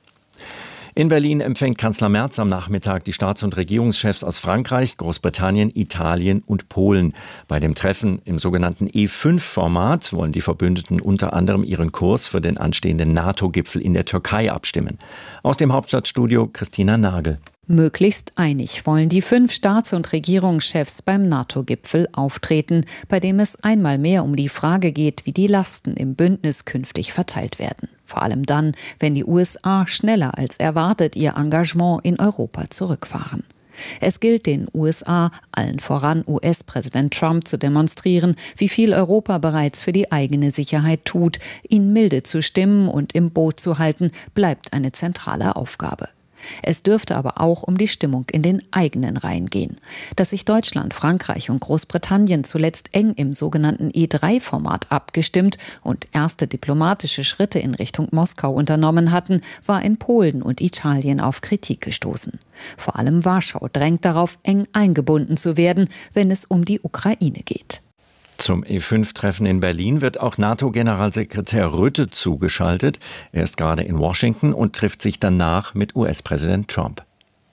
In Berlin empfängt Kanzler Merz am Nachmittag die Staats- und Regierungschefs aus Frankreich, Großbritannien, Italien und Polen. Bei dem Treffen im sogenannten E5-Format wollen die Verbündeten unter anderem ihren Kurs für den anstehenden NATO-Gipfel in der Türkei abstimmen. Aus dem Hauptstadtstudio Christina Nagel. Möglichst einig wollen die 5 Staats- und Regierungschefs beim NATO-Gipfel auftreten, bei dem es einmal mehr um die Frage geht, wie die Lasten im Bündnis künftig verteilt werden. Vor allem dann, wenn die USA schneller als erwartet ihr Engagement in Europa zurückfahren. Es gilt den USA, allen voran US-Präsident Trump, zu demonstrieren, wie viel Europa bereits für die eigene Sicherheit tut. Ihn milde zu stimmen und im Boot zu halten, bleibt eine zentrale Aufgabe. Es dürfte aber auch um die Stimmung in den eigenen Reihen gehen. Dass sich Deutschland, Frankreich und Großbritannien zuletzt eng im sogenannten E3-Format abgestimmt und erste diplomatische Schritte in Richtung Moskau unternommen hatten, war in Polen und Italien auf Kritik gestoßen. Vor allem Warschau drängt darauf, eng eingebunden zu werden, wenn es um die Ukraine geht. Zum E5-Treffen in Berlin wird auch NATO-Generalsekretär Rutte zugeschaltet. Er ist gerade in Washington und trifft sich danach mit US-Präsident Trump.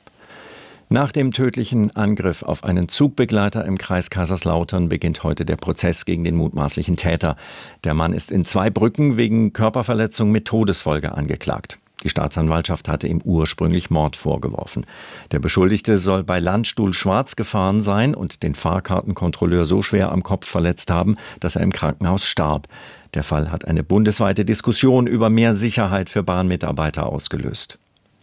Nach dem tödlichen Angriff auf einen Zugbegleiter im Kreis Kaiserslautern beginnt heute der Prozess gegen den mutmaßlichen Täter. Der Mann ist in Zweibrücken wegen Körperverletzung mit Todesfolge angeklagt. Die Staatsanwaltschaft hatte ihm ursprünglich Mord vorgeworfen. Der Beschuldigte soll bei Landstuhl schwarz gefahren sein und den Fahrkartenkontrolleur so schwer am Kopf verletzt haben, dass er im Krankenhaus starb. Der Fall hat eine bundesweite Diskussion über mehr Sicherheit für Bahnmitarbeiter ausgelöst.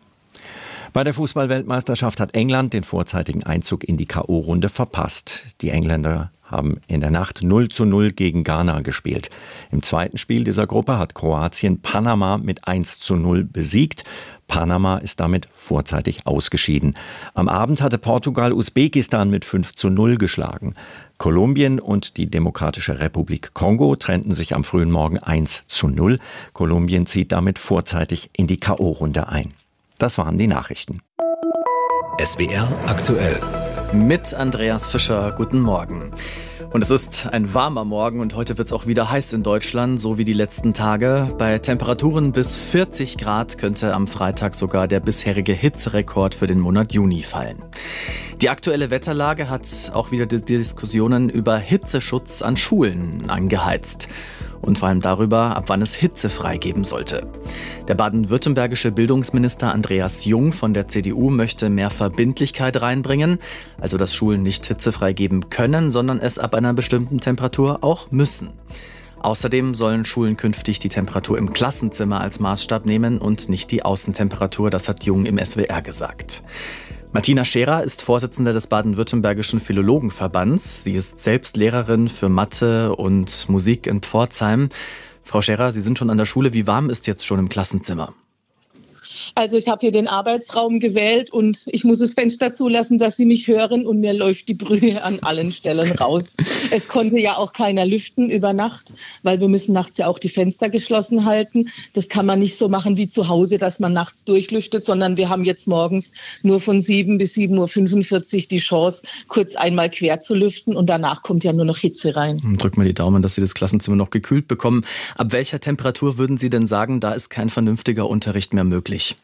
Bei der Fußball-Weltmeisterschaft hat England den vorzeitigen Einzug in die K.O.-Runde verpasst. Die Engländer haben in der Nacht 0:0 gegen Ghana gespielt. Im zweiten Spiel dieser Gruppe hat Kroatien Panama mit 1:0 besiegt. Panama ist damit vorzeitig ausgeschieden. Am Abend hatte Portugal Usbekistan mit 5:0 geschlagen. Kolumbien und die Demokratische Republik Kongo trennten sich am frühen Morgen 1:0. Kolumbien zieht damit vorzeitig in die K.O.-Runde ein. Das waren die Nachrichten. SWR aktuell. Mit Andreas Fischer, guten Morgen. Und es ist ein warmer Morgen und heute wird es auch wieder heiß in Deutschland, so wie die letzten Tage. Bei Temperaturen bis 40 Grad könnte am Freitag sogar der bisherige Hitzerekord für den Monat Juni fallen. Die aktuelle Wetterlage hat auch wieder die Diskussionen über Hitzeschutz an Schulen angeheizt. Und vor allem darüber, ab wann es hitzefrei geben sollte. Der baden-württembergische Bildungsminister Andreas Jung von der CDU möchte mehr Verbindlichkeit reinbringen, also dass Schulen nicht hitzefrei geben können, sondern es ab einer bestimmten Temperatur auch müssen. Außerdem sollen Schulen künftig die Temperatur im Klassenzimmer als Maßstab nehmen und nicht die Außentemperatur, das hat Jung im SWR gesagt. Martina Scherer ist Vorsitzende des Baden-Württembergischen Philologenverbands. Sie ist selbst Lehrerin für Mathe und Musik in Pforzheim. Frau Scherer, Sie sind schon an der Schule. Wie warm ist jetzt schon im Klassenzimmer? Also ich habe hier den Arbeitsraum gewählt und ich muss das Fenster zulassen, dass Sie mich hören und mir läuft die Brühe an allen Stellen raus. Es konnte ja auch keiner lüften über Nacht, weil wir müssen nachts ja auch die Fenster geschlossen halten. Das kann man nicht so machen wie zu Hause, dass man nachts durchlüftet, sondern wir haben jetzt morgens nur von 7 bis 7:45 Uhr die Chance, kurz einmal quer zu lüften und danach kommt ja nur noch Hitze rein. Drücken wir die Daumen, dass Sie das Klassenzimmer noch gekühlt bekommen. Ab welcher Temperatur würden Sie denn sagen, da ist kein vernünftiger Unterricht mehr möglich?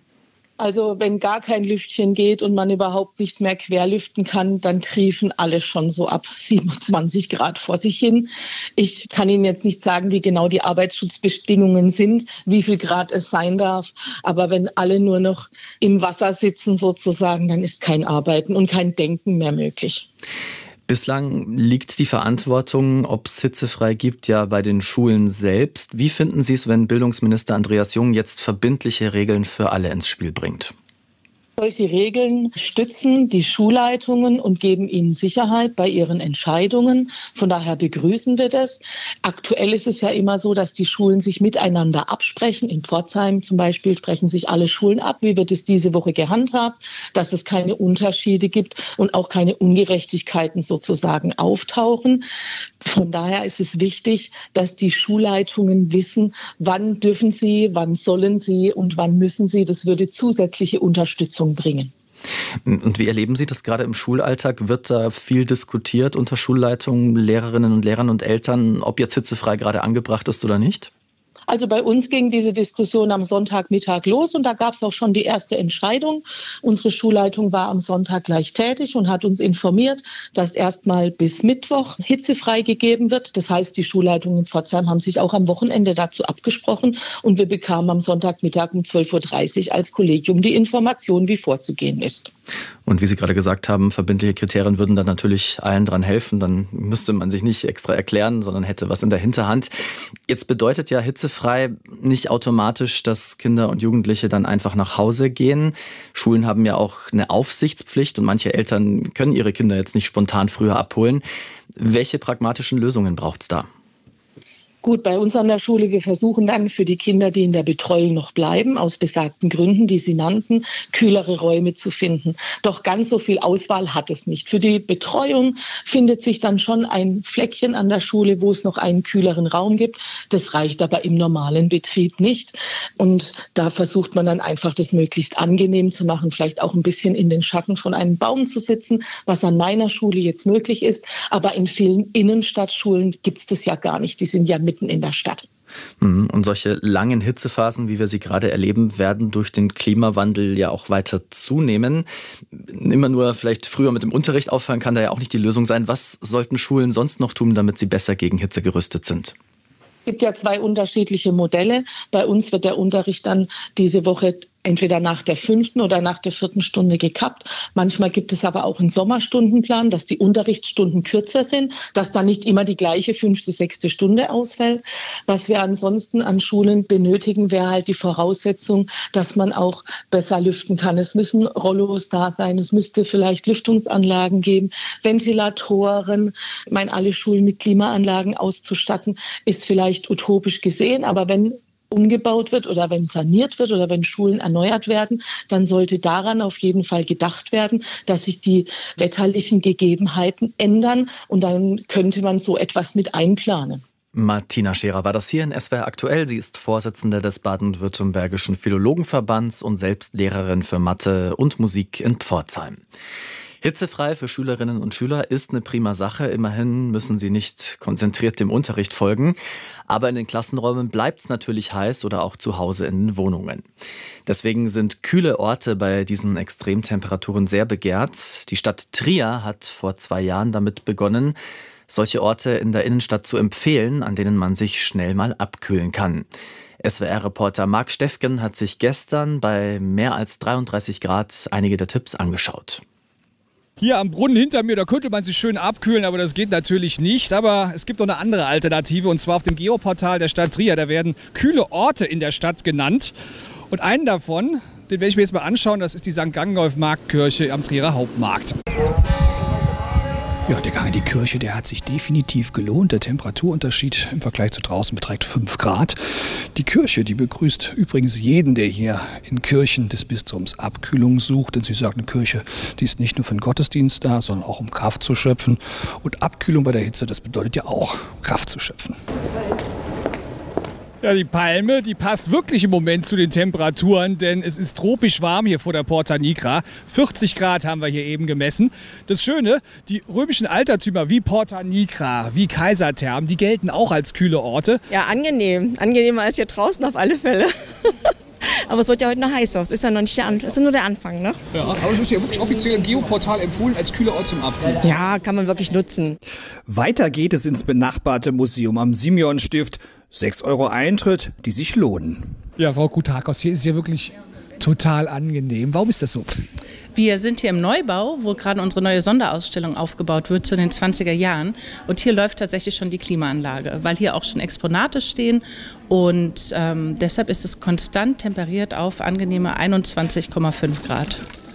Also wenn gar kein Lüftchen geht und man überhaupt nicht mehr querlüften kann, dann triefen alle schon so ab 27 Grad vor sich hin. Ich kann Ihnen jetzt nicht sagen, wie genau die Arbeitsschutzbedingungen sind, wie viel Grad es sein darf. Aber wenn alle nur noch im Wasser sitzen sozusagen, dann ist kein Arbeiten und kein Denken mehr möglich. Bislang liegt die Verantwortung, ob es hitzefrei gibt, ja bei den Schulen selbst. Wie finden Sie es, wenn Bildungsminister Andreas Jung jetzt verbindliche Regeln für alle ins Spiel bringt? Solche Regeln stützen die Schulleitungen und geben ihnen Sicherheit bei ihren Entscheidungen. Von daher begrüßen wir das. Aktuell ist es ja immer so, dass die Schulen sich miteinander absprechen. In Pforzheim zum Beispiel sprechen sich alle Schulen ab. Wie wird es diese Woche gehandhabt? Dass es keine Unterschiede gibt und auch keine Ungerechtigkeiten sozusagen auftauchen. Von daher ist es wichtig, dass die Schulleitungen wissen, wann dürfen sie, wann sollen sie und wann müssen sie. Das würde zusätzliche Unterstützung bringen. Und wie erleben Sie das gerade im Schulalltag? Wird da viel diskutiert unter Schulleitungen, Lehrerinnen und Lehrern und Eltern, ob jetzt hitzefrei gerade angebracht ist oder nicht? Also bei uns ging diese Diskussion am Sonntagmittag los und da gab es auch schon die erste Entscheidung. Unsere Schulleitung war am Sonntag gleich tätig und hat uns informiert, dass erstmal bis Mittwoch hitzefrei gegeben wird. Das heißt, die Schulleitungen in Pforzheim haben sich auch am Wochenende dazu abgesprochen und wir bekamen am Sonntagmittag um 12.30 Uhr als Kollegium die Information, wie vorzugehen ist. Und wie Sie gerade gesagt haben, verbindliche Kriterien würden dann natürlich allen dran helfen. Dann müsste man sich nicht extra erklären, sondern hätte was in der Hinterhand. Jetzt bedeutet ja hitzefrei nicht automatisch, dass Kinder und Jugendliche dann einfach nach Hause gehen. Schulen haben ja auch eine Aufsichtspflicht und manche Eltern können ihre Kinder jetzt nicht spontan früher abholen. Welche pragmatischen Lösungen braucht es da? Gut, bei uns an der Schule, wir versuchen dann für die Kinder, die in der Betreuung noch bleiben, aus besagten Gründen, die Sie nannten, kühlere Räume zu finden. Doch ganz so viel Auswahl hat es nicht. Für die Betreuung findet sich dann schon ein Fleckchen an der Schule, wo es noch einen kühleren Raum gibt. Das reicht aber im normalen Betrieb nicht. Und da versucht man dann einfach, das möglichst angenehm zu machen, vielleicht auch ein bisschen in den Schatten von einem Baum zu sitzen, was an meiner Schule jetzt möglich ist. Aber in vielen Innenstadtschulen gibt es das ja gar nicht. Die sind ja mitten in der Stadt. Und solche langen Hitzephasen, wie wir sie gerade erleben, werden durch den Klimawandel ja auch weiter zunehmen. Immer nur vielleicht früher mit dem Unterricht aufhören kann da ja auch nicht die Lösung sein. Was sollten Schulen sonst noch tun, damit sie besser gegen Hitze gerüstet sind? Es gibt ja 2 unterschiedliche Modelle. Bei uns wird der Unterricht dann diese Woche entweder nach der 5. oder nach der 4. Stunde gekappt. Manchmal gibt es aber auch einen Sommerstundenplan, dass die Unterrichtsstunden kürzer sind, dass dann nicht immer die gleiche 5., 6. Stunde ausfällt. Was wir ansonsten an Schulen benötigen, wäre halt die Voraussetzung, dass man auch besser lüften kann. Es müssen Rollos da sein, es müsste vielleicht Lüftungsanlagen geben, Ventilatoren. Ich meine, alle Schulen mit Klimaanlagen auszustatten, ist vielleicht utopisch gesehen, aber wenn umgebaut wird oder wenn saniert wird oder wenn Schulen erneuert werden, dann sollte daran auf jeden Fall gedacht werden, dass sich die wetterlichen Gegebenheiten ändern und dann könnte man so etwas mit einplanen. Martina Scherer war das hier in SWR aktuell. Sie ist Vorsitzende des Baden-Württembergischen Philologenverbands und selbst Lehrerin für Mathe und Musik in Pforzheim. Hitzefrei für Schülerinnen und Schüler ist eine prima Sache. Immerhin müssen sie nicht konzentriert dem Unterricht folgen. Aber in den Klassenräumen bleibt es natürlich heiß oder auch zu Hause in den Wohnungen. Deswegen sind kühle Orte bei diesen Extremtemperaturen sehr begehrt. Die Stadt Trier hat vor 2 Jahren damit begonnen, solche Orte in der Innenstadt zu empfehlen, an denen man sich schnell mal abkühlen kann. SWR-Reporter Marc Steffgen hat sich gestern bei mehr als 33 Grad einige der Tipps angeschaut. Hier am Brunnen hinter mir, da könnte man sich schön abkühlen, aber das geht natürlich nicht. Aber es gibt noch eine andere Alternative und zwar auf dem Geoportal der Stadt Trier. Da werden kühle Orte in der Stadt genannt. Und einen davon, den werde ich mir jetzt mal anschauen, das ist die St. Gangolf-Marktkirche am Trierer Hauptmarkt. Ja, der Gang in die Kirche, der hat sich definitiv gelohnt. Der Temperaturunterschied im Vergleich zu draußen beträgt 5 Grad. Die Kirche, die begrüßt übrigens jeden, der hier in Kirchen des Bistums Abkühlung sucht. Denn sie sagt, eine Kirche, die ist nicht nur für den Gottesdienst da, sondern auch um Kraft zu schöpfen. Und Abkühlung bei der Hitze, das bedeutet ja auch, Kraft zu schöpfen. Ja, die Palme, die passt wirklich im Moment zu den Temperaturen, denn es ist tropisch warm hier vor der Porta Nigra. 40 Grad haben wir hier eben gemessen. Das Schöne, die römischen Altertümer wie Porta Nigra, wie Kaisertherm, die gelten auch als kühle Orte. Ja, angenehm. Angenehmer als hier draußen auf alle Fälle. Aber es wird ja heute noch heiß aus. Ist ja noch nicht ist ja nur der Anfang, ne? Ja, aber es ist ja wirklich offiziell im Geoportal empfohlen als kühler Ort zum Abkühlen. Ja, kann man wirklich nutzen. Weiter geht es ins benachbarte Museum am Simeonstift. 6 € Eintritt, die sich lohnen. Ja, Frau Kutakos, hier ist es ja wirklich total angenehm. Warum ist das so? Wir sind hier im Neubau, wo gerade unsere neue Sonderausstellung aufgebaut wird zu den 20er Jahren. Und hier läuft tatsächlich schon die Klimaanlage, weil hier auch schon Exponate stehen. Und deshalb ist es konstant temperiert auf angenehme 21,5 Grad.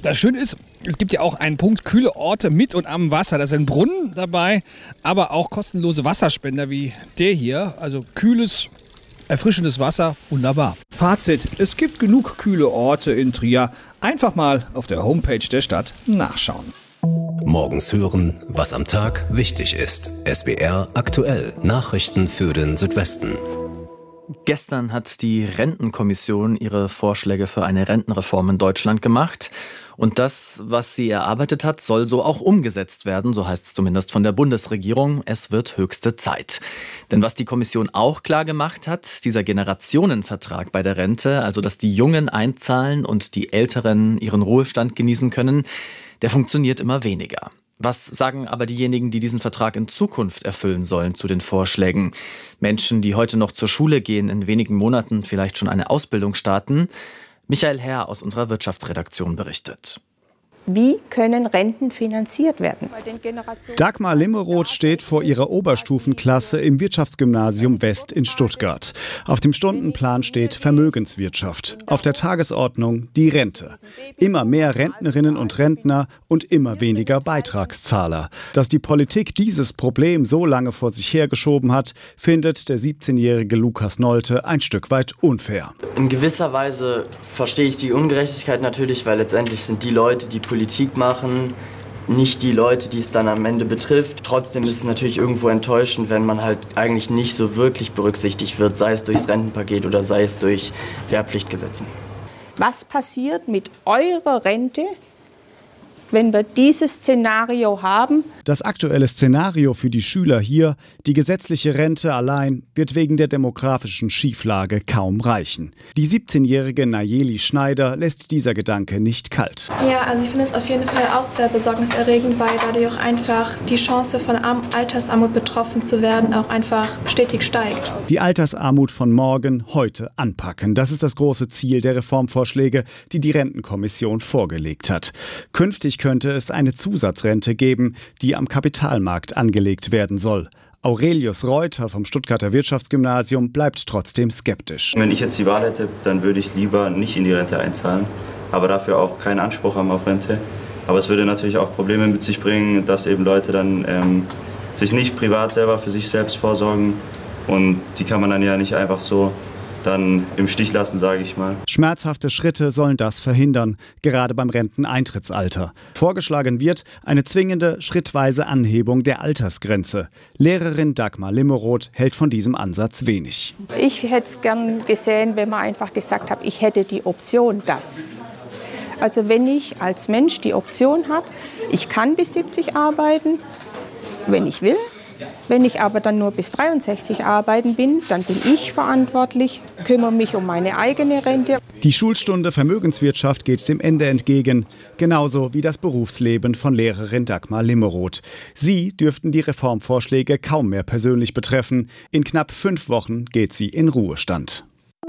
Das Schöne ist, es gibt ja auch einen Punkt kühle Orte mit und am Wasser. Da sind Brunnen dabei, aber auch kostenlose Wasserspender wie der hier. Also kühles, erfrischendes Wasser, wunderbar. Fazit, es gibt genug kühle Orte in Trier. Einfach mal auf der Homepage der Stadt nachschauen. Morgens hören, was am Tag wichtig ist. SWR aktuell. Nachrichten für den Südwesten. Gestern hat die Rentenkommission ihre Vorschläge für eine Rentenreform in Deutschland gemacht. Und das, was sie erarbeitet hat, soll so auch umgesetzt werden, so heißt es zumindest von der Bundesregierung. Es wird höchste Zeit. Denn was die Kommission auch klar gemacht hat, dieser Generationenvertrag bei der Rente, also dass die Jungen einzahlen und die Älteren ihren Ruhestand genießen können, der funktioniert immer weniger. Was sagen aber diejenigen, die diesen Vertrag in Zukunft erfüllen sollen, zu den Vorschlägen? Menschen, die heute noch zur Schule gehen, in wenigen Monaten vielleicht schon eine Ausbildung starten? Michael Herr aus unserer Wirtschaftsredaktion berichtet. Wie können Renten finanziert werden? Dagmar Limmeroth steht vor ihrer Oberstufenklasse im Wirtschaftsgymnasium West in Stuttgart. Auf dem Stundenplan steht Vermögenswirtschaft. Auf der Tagesordnung die Rente. Immer mehr Rentnerinnen und Rentner und immer weniger Beitragszahler. Dass die Politik dieses Problem so lange vor sich hergeschoben hat, findet der 17-jährige Lukas Nolte ein Stück weit unfair. In gewisser Weise verstehe ich die Ungerechtigkeit natürlich, weil letztendlich sind die Leute, die Politik machen, nicht die Leute, die es dann am Ende betrifft. Trotzdem ist es natürlich irgendwo enttäuschend, wenn man halt eigentlich nicht so wirklich berücksichtigt wird, sei es durchs Rentenpaket oder sei es durch Wehrpflichtgesetzen. Was passiert mit eurer Rente, wenn wir dieses Szenario haben? Das aktuelle Szenario für die Schüler hier, die gesetzliche Rente allein, wird wegen der demografischen Schieflage kaum reichen. Die 17-jährige Nayeli Schneider lässt dieser Gedanke nicht kalt. Ja, also ich finde es auf jeden Fall auch sehr besorgniserregend, weil dadurch auch einfach die Chance von Altersarmut betroffen zu werden auch einfach stetig steigt. Die Altersarmut von morgen heute anpacken. Das ist das große Ziel der Reformvorschläge, die die Rentenkommission vorgelegt hat. Künftig könnte es eine Zusatzrente geben, die am Kapitalmarkt angelegt werden soll. Aurelius Reuter vom Stuttgarter Wirtschaftsgymnasium bleibt trotzdem skeptisch. Wenn ich jetzt die Wahl hätte, dann würde ich lieber nicht in die Rente einzahlen, aber dafür auch keinen Anspruch haben auf Rente. Aber es würde natürlich auch Probleme mit sich bringen, dass eben Leute dann sich nicht privat selber für sich selbst vorsorgen und die kann man dann ja nicht einfach so dann im Stich lassen, sage ich mal. Schmerzhafte Schritte sollen das verhindern, gerade beim Renteneintrittsalter. Vorgeschlagen wird eine zwingende, schrittweise Anhebung der Altersgrenze. Lehrerin Dagmar Limmeroth hält von diesem Ansatz wenig. Ich hätte es gern gesehen, wenn man einfach gesagt hat, ich hätte die Option, das. Also wenn ich als Mensch die Option habe, ich kann bis 70 arbeiten, wenn ich will. Wenn ich aber dann nur bis 63 arbeiten bin, dann bin ich verantwortlich, kümmere mich um meine eigene Rente. Die Schulstunde Vermögenswirtschaft geht dem Ende entgegen, genauso wie das Berufsleben von Lehrerin Dagmar Limmeroth. Sie dürften die Reformvorschläge kaum mehr persönlich betreffen. In knapp 5 Wochen geht sie in Ruhestand.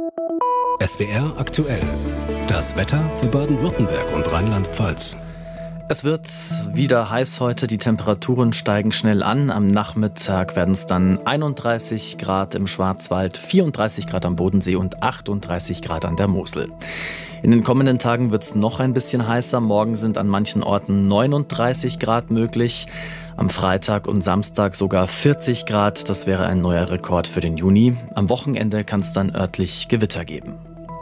SWR aktuell. Das Wetter für Baden-Württemberg und Rheinland-Pfalz. Es wird wieder heiß heute, die Temperaturen steigen schnell an. Am Nachmittag werden es dann 31 Grad im Schwarzwald, 34 Grad am Bodensee und 38 Grad an der Mosel. In den kommenden Tagen wird es noch ein bisschen heißer. Morgen sind an manchen Orten 39 Grad möglich. Am Freitag und Samstag sogar 40 Grad. Das wäre ein neuer Rekord für den Juni. Am Wochenende kann es dann örtlich Gewitter geben.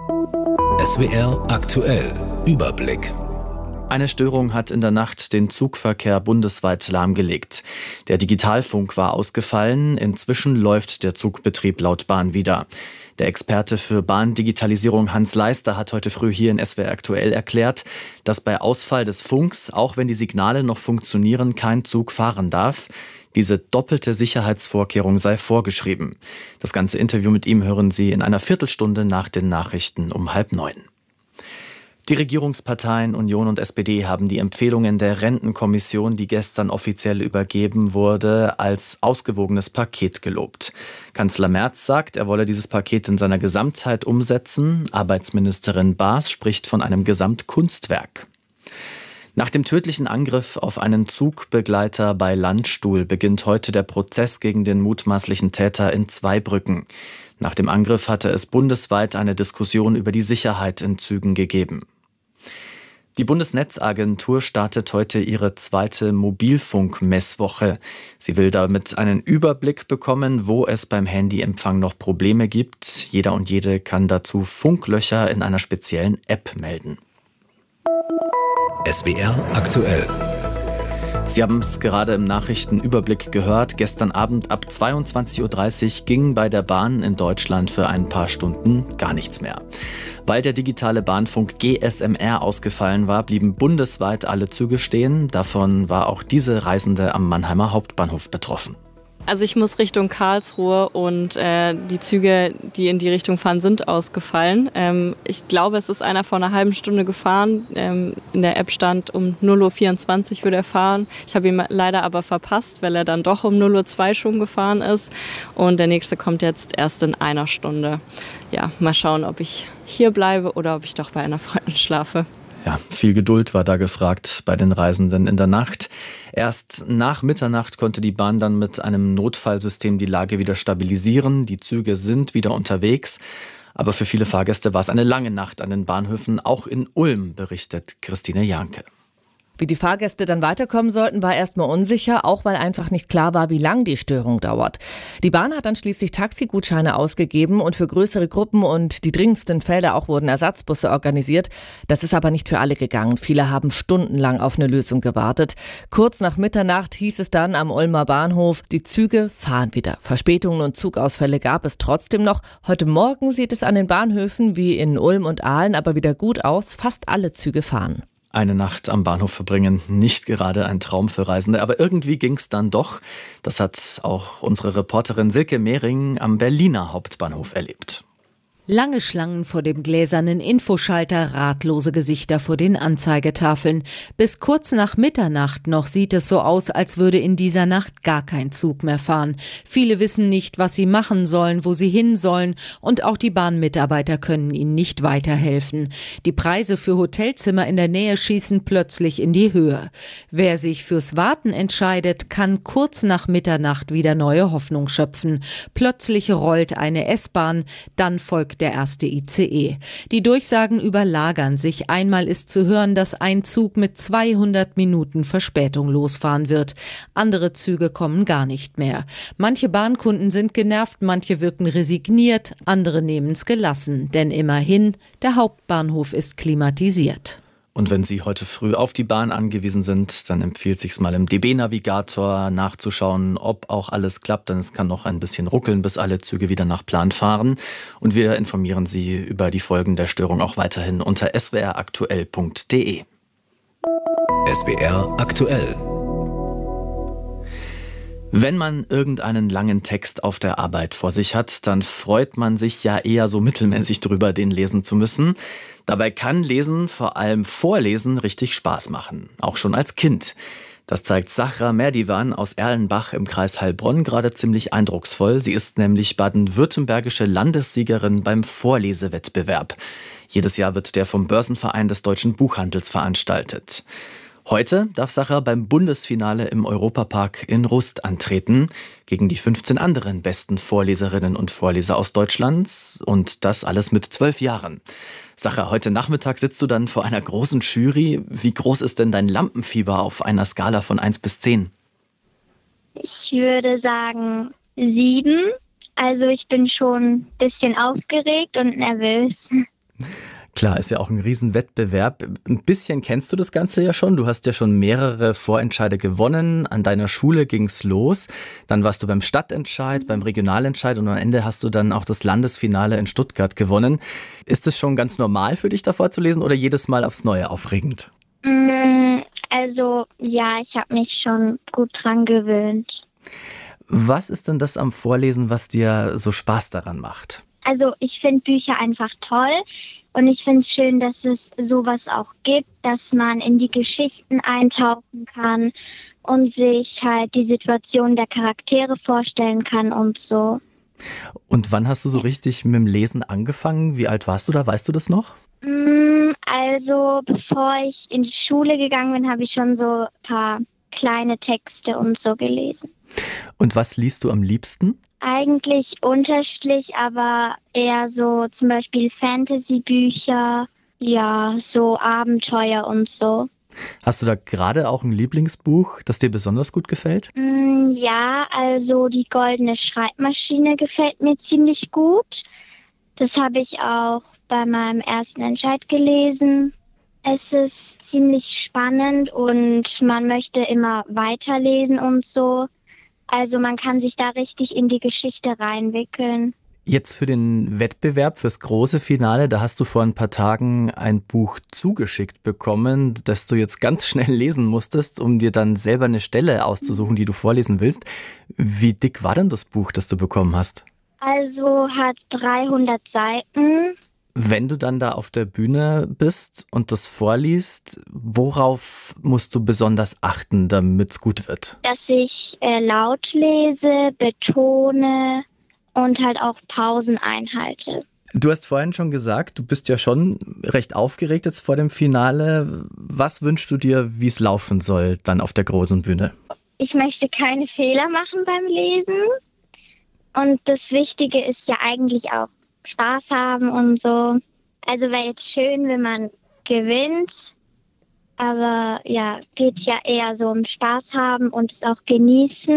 SWR aktuell. Überblick. Eine Störung hat in der Nacht den Zugverkehr bundesweit lahmgelegt. Der Digitalfunk war ausgefallen. Inzwischen läuft der Zugbetrieb laut Bahn wieder. Der Experte für Bahndigitalisierung Hans Leister hat heute früh hier in SWR aktuell erklärt, dass bei Ausfall des Funks, auch wenn die Signale noch funktionieren, kein Zug fahren darf. Diese doppelte Sicherheitsvorkehrung sei vorgeschrieben. Das ganze Interview mit ihm hören Sie in einer Viertelstunde nach den Nachrichten um 8:30. Die Regierungsparteien Union und SPD haben die Empfehlungen der Rentenkommission, die gestern offiziell übergeben wurde, als ausgewogenes Paket gelobt. Kanzler Merz sagt, er wolle dieses Paket in seiner Gesamtheit umsetzen. Arbeitsministerin Baas spricht von einem Gesamtkunstwerk. Nach dem tödlichen Angriff auf einen Zugbegleiter bei Landstuhl beginnt heute der Prozess gegen den mutmaßlichen Täter in Zweibrücken. Nach dem Angriff hatte es bundesweit eine Diskussion über die Sicherheit in Zügen gegeben. Die Bundesnetzagentur startet heute ihre zweite Mobilfunkmesswoche. Sie will damit einen Überblick bekommen, wo es beim Handyempfang noch Probleme gibt. Jeder und jede kann dazu Funklöcher in einer speziellen App melden. SWR aktuell. Sie haben es gerade im Nachrichtenüberblick gehört. Gestern Abend ab 22.30 Uhr ging bei der Bahn in Deutschland für ein paar Stunden gar nichts mehr. Weil der digitale Bahnfunk GSMR ausgefallen war, blieben bundesweit alle Züge stehen. Davon war auch diese Reisende am Mannheimer Hauptbahnhof betroffen. Also ich muss Richtung Karlsruhe und die Züge, die in die Richtung fahren, sind ausgefallen. Ich glaube, es ist einer vor einer halben Stunde gefahren. In der App stand, um 0.24 Uhr würde er fahren. Ich habe ihn leider aber verpasst, weil er dann doch um 0.02 Uhr schon gefahren ist. Und der nächste kommt jetzt erst in einer Stunde. Ja, mal schauen, ob ich hier bleibe oder ob ich doch bei einer Freundin schlafe. Ja, viel Geduld war da gefragt bei den Reisenden in der Nacht. Erst nach Mitternacht konnte die Bahn dann mit einem Notfallsystem die Lage wieder stabilisieren. Die Züge sind wieder unterwegs. Aber für viele Fahrgäste war es eine lange Nacht an den Bahnhöfen. Auch in Ulm, berichtet Christine Janke. Wie die Fahrgäste dann weiterkommen sollten, war erstmal unsicher, auch weil einfach nicht klar war, wie lang die Störung dauert. Die Bahn hat dann schließlich Taxigutscheine ausgegeben und für größere Gruppen und die dringendsten Fälle auch wurden Ersatzbusse organisiert. Das ist aber nicht für alle gegangen. Viele haben stundenlang auf eine Lösung gewartet. Kurz nach Mitternacht hieß es dann am Ulmer Bahnhof, die Züge fahren wieder. Verspätungen und Zugausfälle gab es trotzdem noch. Heute Morgen sieht es an den Bahnhöfen wie in Ulm und Aalen aber wieder gut aus. Fast alle Züge fahren. Eine Nacht am Bahnhof verbringen, nicht gerade ein Traum für Reisende, aber irgendwie ging's dann doch. Das hat auch unsere Reporterin Silke Mehring am Berliner Hauptbahnhof erlebt. Lange Schlangen vor dem gläsernen Infoschalter, ratlose Gesichter vor den Anzeigetafeln. Bis kurz nach Mitternacht noch sieht es so aus, als würde in dieser Nacht gar kein Zug mehr fahren. Viele wissen nicht, was sie machen sollen, wo sie hin sollen und auch die Bahnmitarbeiter können ihnen nicht weiterhelfen. Die Preise für Hotelzimmer in der Nähe schießen plötzlich in die Höhe. Wer sich fürs Warten entscheidet, kann kurz nach Mitternacht wieder neue Hoffnung schöpfen. Plötzlich rollt eine S-Bahn, dann folgt der erste ICE. Die Durchsagen überlagern sich. Einmal ist zu hören, dass ein Zug mit 200 Minuten Verspätung losfahren wird. Andere Züge kommen gar nicht mehr. Manche Bahnkunden sind genervt, manche wirken resigniert, andere nehmen es gelassen. Denn immerhin, der Hauptbahnhof ist klimatisiert. Und wenn Sie heute früh auf die Bahn angewiesen sind, dann empfiehlt sich mal im DB-Navigator nachzuschauen, ob auch alles klappt, denn es kann noch ein bisschen ruckeln, bis alle Züge wieder nach Plan fahren. Und wir informieren Sie über die Folgen der Störung auch weiterhin unter swraktuell.de. SWR aktuell. Wenn man irgendeinen langen Text auf der Arbeit vor sich hat, dann freut man sich ja eher so mittelmäßig drüber, den lesen zu müssen. Dabei kann Lesen, vor allem Vorlesen, richtig Spaß machen. Auch schon als Kind. Das zeigt Sahra Merdivan aus Erlenbach im Kreis Heilbronn gerade ziemlich eindrucksvoll. Sie ist nämlich baden-württembergische Landessiegerin beim Vorlesewettbewerb. Jedes Jahr wird der vom Börsenverein des deutschen Buchhandels veranstaltet. Heute darf Sahra beim Bundesfinale im Europapark in Rust antreten, gegen die 15 anderen besten Vorleserinnen und Vorleser aus Deutschland und das alles mit 12 Jahren. Sahra, heute Nachmittag sitzt du dann vor einer großen Jury. Wie groß ist denn dein Lampenfieber auf einer Skala von 1 bis 10? Ich würde sagen 7. Also ich bin schon ein bisschen aufgeregt und nervös. Klar, ist ja auch ein Riesenwettbewerb. Ein bisschen kennst du das Ganze ja schon. Du hast ja schon mehrere Vorentscheide gewonnen. An deiner Schule ging's los. Dann warst du beim Stadtentscheid, beim Regionalentscheid und am Ende hast du dann auch das Landesfinale in Stuttgart gewonnen. Ist es schon ganz normal für dich, davor zu lesen oder jedes Mal aufs Neue aufregend? Also ja, ich habe mich schon gut dran gewöhnt. Was ist denn das am Vorlesen, was dir so Spaß daran macht? Also ich finde Bücher einfach toll und ich finde es schön, dass es sowas auch gibt, dass man in die Geschichten eintauchen kann und sich halt die Situation der Charaktere vorstellen kann und so. Und wann hast du so richtig mit dem Lesen angefangen? Wie alt warst du da? Weißt du das noch? Also bevor ich in die Schule gegangen bin, habe ich schon so ein paar kleine Texte und so gelesen. Und was liest du am liebsten? Eigentlich unterschiedlich, aber eher so zum Beispiel Fantasy-Bücher Ja, so Abenteuer und so. Hast du da gerade auch ein Lieblingsbuch, das dir besonders gut gefällt? Ja, also die Goldene Schreibmaschine gefällt mir ziemlich gut. Das habe ich auch bei meinem ersten Entscheid gelesen. Es ist ziemlich spannend und man möchte immer weiterlesen und so. Also man kann sich da richtig in die Geschichte reinwickeln. Jetzt für den Wettbewerb, fürs große Finale, da hast du vor ein paar Tagen ein Buch zugeschickt bekommen, das du jetzt ganz schnell lesen musstest, um dir dann selber eine Stelle auszusuchen, die du vorlesen willst. Wie dick war denn das Buch, das du bekommen hast? Also hat 300 Seiten. Wenn du dann da auf der Bühne bist und das vorliest, worauf musst du besonders achten, damit es gut wird? Dass ich laut lese, betone und halt auch Pausen einhalte. Du hast vorhin schon gesagt, du bist ja schon recht aufgeregt jetzt vor dem Finale. Was wünschst du dir, wie es laufen soll dann auf der großen Bühne? Ich möchte keine Fehler machen beim Lesen. Und das Wichtige ist ja eigentlich auch Spaß haben und so. Also wäre jetzt schön, wenn man gewinnt. Aber ja, geht ja eher so um Spaß haben und es auch genießen.